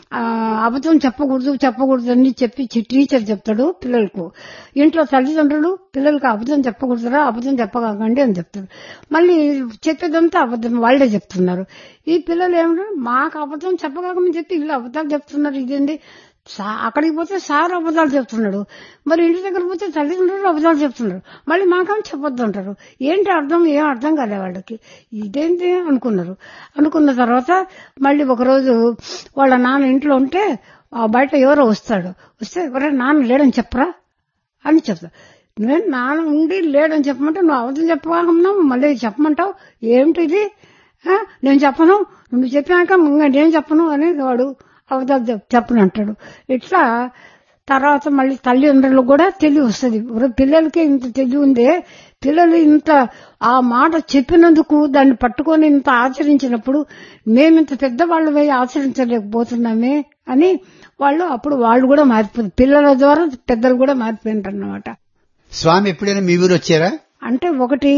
[SPEAKER 3] అబద్ధం చెప్పకూడదు చెప్పకూడదు అని చెప్పి టీచర్ చెప్తాడు పిల్లలకు. ఇంట్లో తల్లిదండ్రులు పిల్లలకు అబద్ధం చెప్పకూడదురా, అబద్ధం చెప్పకండి అని చెప్తారు. మళ్ళీ చెప్పేదంతా అబద్ధం వాళ్లే చెప్తున్నారు. ఈ పిల్లలు ఏమంటారు, మాకు అబద్ధం చెప్పగాకమని చెప్పి వీళ్ళు అబద్ధాలు చెప్తున్నారు, ఇదేంటి అక్కడికి పోతే సార్ అబద్ధాలు చెప్తున్నాడు, మరి ఇంటి దగ్గర పోతే తల్లిదండ్రులు అబద్ధాలు చెప్తున్నారు, మళ్ళీ మాకేమో చెప్పొద్దు అంటారు. ఏంటి అర్థం, ఏం అర్థం కాలే వాళ్ళకి, ఇదేంటి అనుకున్నారు. అనుకున్న తర్వాత మళ్ళీ ఒకరోజు వాళ్ళ నాన్న ఇంట్లో ఉంటే బయట ఎవరో వస్తాడు, వస్తే ఎవరైనా నాన్న లేడని చెప్పరా అని చెప్తా. నేను నాన్న ఉండి లేడని చెప్పమంటే నువ్వు అబద్ధం చెప్పకుండా మళ్ళీ చెప్పమంటావు, ఏమిటి ఇది, నేను చెప్పను, నువ్వు చెప్పాక నేను చెప్పను అని వాడు అబద్ధాలు చెప్పను అంటాడు. ఇట్లా తర్వాత మళ్ళీ తల్లిదండ్రులకు కూడా తెలివి వస్తుంది. పిల్లలకి ఇంత తెలివి ఉందే, పిల్లలు ఇంత ఆ మాట చెప్పినందుకు దాన్ని పట్టుకొని ఇంత ఆచరించినప్పుడు మేమింత పెద్దవాళ్ళమై ఆచరించలేకపోతున్నామే అని వాళ్ళు అప్పుడు వాళ్ళు కూడా మారిపోయింది. పిల్లల ద్వారా పెద్దలు కూడా మారిపోయినారు అన్నమాట.
[SPEAKER 2] స్వామి ఎప్పుడైనా మీ ఊరు వచ్చారా?
[SPEAKER 3] అంటే ఒకటి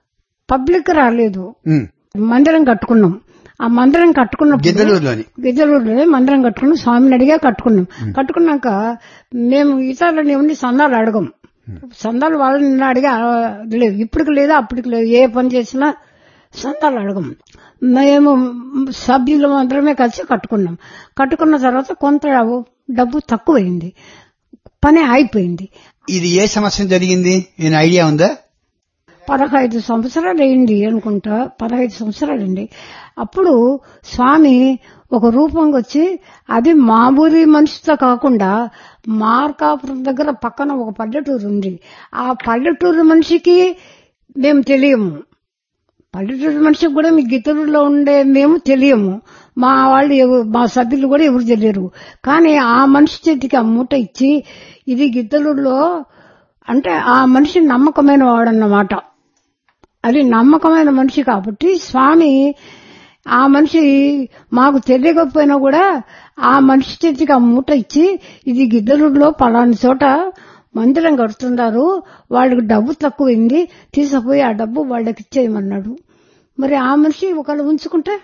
[SPEAKER 3] పబ్లిక్ రాలేదు, మందిరం కట్టుకున్నాం. ఆ మందిరం కట్టుకున్నప్పుడు
[SPEAKER 2] గిద్దలూరులోని
[SPEAKER 3] గిద్దలూరులోనే మందిరం కట్టుకున్నాం. స్వామిని అడిగా కట్టుకున్నాం. కట్టుకున్నాక మేము ఇతరులని ఏమని సందాలు అడగం, సందాలు వాళ్ళని అడిగా లేదు, ఇప్పటికి లేదా అప్పటికి లేదు, ఏ పని చేసినా సందాలు అడగం. మేము సభ్యులు మాత్రమే కలిసి కట్టుకున్నాం. కట్టుకున్న తర్వాత కొంత డబ్బు తక్కువైంది, పని అయిపోయింది.
[SPEAKER 2] ఇది ఏ సంవత్సరం జరిగింది, నేను ఐడియా ఉందా?
[SPEAKER 3] పదహైదు సంవత్సరాలు అయింది అనుకుంటా, పదహైదు సంవత్సరాలండి. అప్పుడు స్వామి ఒక రూపంగా వచ్చి, అది మామూలు మనిషితో కాకుండా మార్కాపురం దగ్గర పక్కన ఒక పల్లెటూరు ఉంది, ఆ పల్లెటూరు మనిషికి మేము తెలియము, పల్లెటూరు మనిషికి కూడా మీ గిత్తలూరులో ఉండే మేము తెలియము, మా వాళ్ళు మా సభ్యులు కూడా ఎవరు తెలియరు. కానీ ఆ మనిషి చేతికి ఆ మూట ఇచ్చి, ఇది గిత్తలూరులో అంటే ఆ మనిషి నమ్మకమైన వాడన్నమాట. అది నమ్మకమైన మనిషి కాబట్టి స్వామి ఆ మనిషి మాకు తెలియకపోయినా కూడా ఆ మనిషి చేతికి ఆ మూట ఇచ్చి, ఇది గిద్దలూరులో పలాని చోట మందిరం కడుతున్నారు, వాళ్ళకి డబ్బు తక్కువైంది, తీసుకుపోయి ఆ డబ్బు వాళ్ళకి ఇచ్చేయమన్నాడు. మరి ఆ మనిషి ఒకళ్ళు ఉంచుకుంటే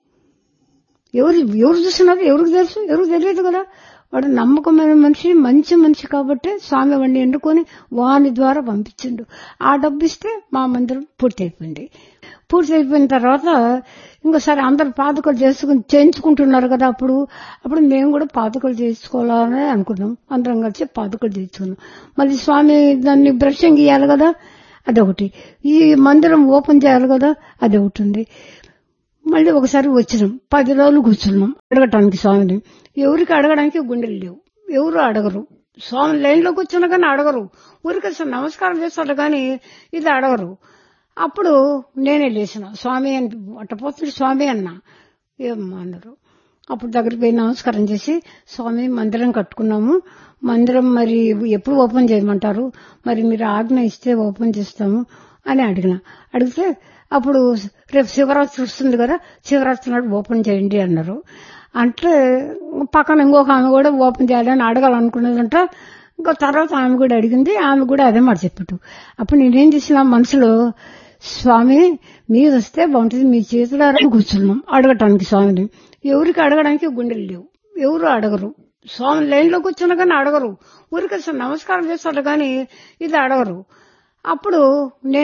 [SPEAKER 3] ఎవరు ఎవరు చూస్తున్నారు, ఎవరికి తెలుసు, ఎవరికి తెలియదు కదా. వాడు నమ్మకమైన మనిషి, మంచి మనిషి కాబట్టి స్వామి వాడిని ఎన్నుకొని వాని ద్వారా పంపించిండు. ఆ డబ్బు ఇస్తే మా మందిరం పూర్తి అయిపోయింది. పూర్తి అయిపోయిన తర్వాత ఇంకోసారి అందరు పాదుకలు చేసుకుని చేయించుకుంటున్నారు కదా. అప్పుడు అప్పుడు మేము కూడా పాదుకలు చేసుకోవాలని అనుకున్నాం. అందరం కలిసి పాదుకలు చేసుకున్నాం. మళ్ళీ స్వామి దాన్ని బ్రషింగ్ ఇవ్వాలి కదా, అదొకటి. ఈ మందిరం ఓపెన్ చేయాలి కదా, అదొకటి ఉంది. మళ్ళీ ఒకసారి వచ్చినాం, పది రోజులు కూర్చున్నాం అడగటానికి స్వామిని. ఎవరికి అడగడానికి గుండెలు లేవు, ఎవరు అడగరు. స్వామి లైన్లో కూర్చున్నా కానీ అడగరు, ఊరికి అసలు నమస్కారం చేస్తారు కానీ ఇది అడగరు. అప్పుడు నేనే లేచిన, స్వామి అని అట్టపోతుంది స్వామి అన్నా. ఏమన్నా అన్నారు. అప్పుడు దగ్గరికి పోయి నమస్కారం చేసి, స్వామి మందిరం కట్టుకున్నాము, మందిరం మరి ఎప్పుడు ఓపెన్ చేయమంటారు, మరి మీరు ఆజ్ఞ ఇస్తే ఓపెన్ చేస్తాము అని అడిగిన. అడిగితే అప్పుడు రేపు శివరాత్రి వస్తుంది కదా, శివరాత్రి నాడు ఓపెన్ చేయండి అన్నారు. అంటే పక్కన ఇంకొక ఆమె కూడా ఓపెన్ చేయాలని అడగాలనుకున్నదంట. ఇంకా తర్వాత ఆమె కూడా అడిగింది, ఆమె కూడా అదే మాట చెప్పట్టు. అప్పుడు నేనేం చేసిన మనసులో, స్వామి మీరు వస్తే బాగుంటుంది, మీ చేతులారా కూర్చున్నాం అడగటానికి స్వామిని. ఎవరికి అడగడానికి గుండెలు లేవు, ఎవరు అడగరు. స్వామి లైన్లో కూర్చున్నా కానీ అడగరు, ఊరికి అసలు నమస్కారం చేస్తారు కానీ ఇది అడగరు. అప్పుడు నేను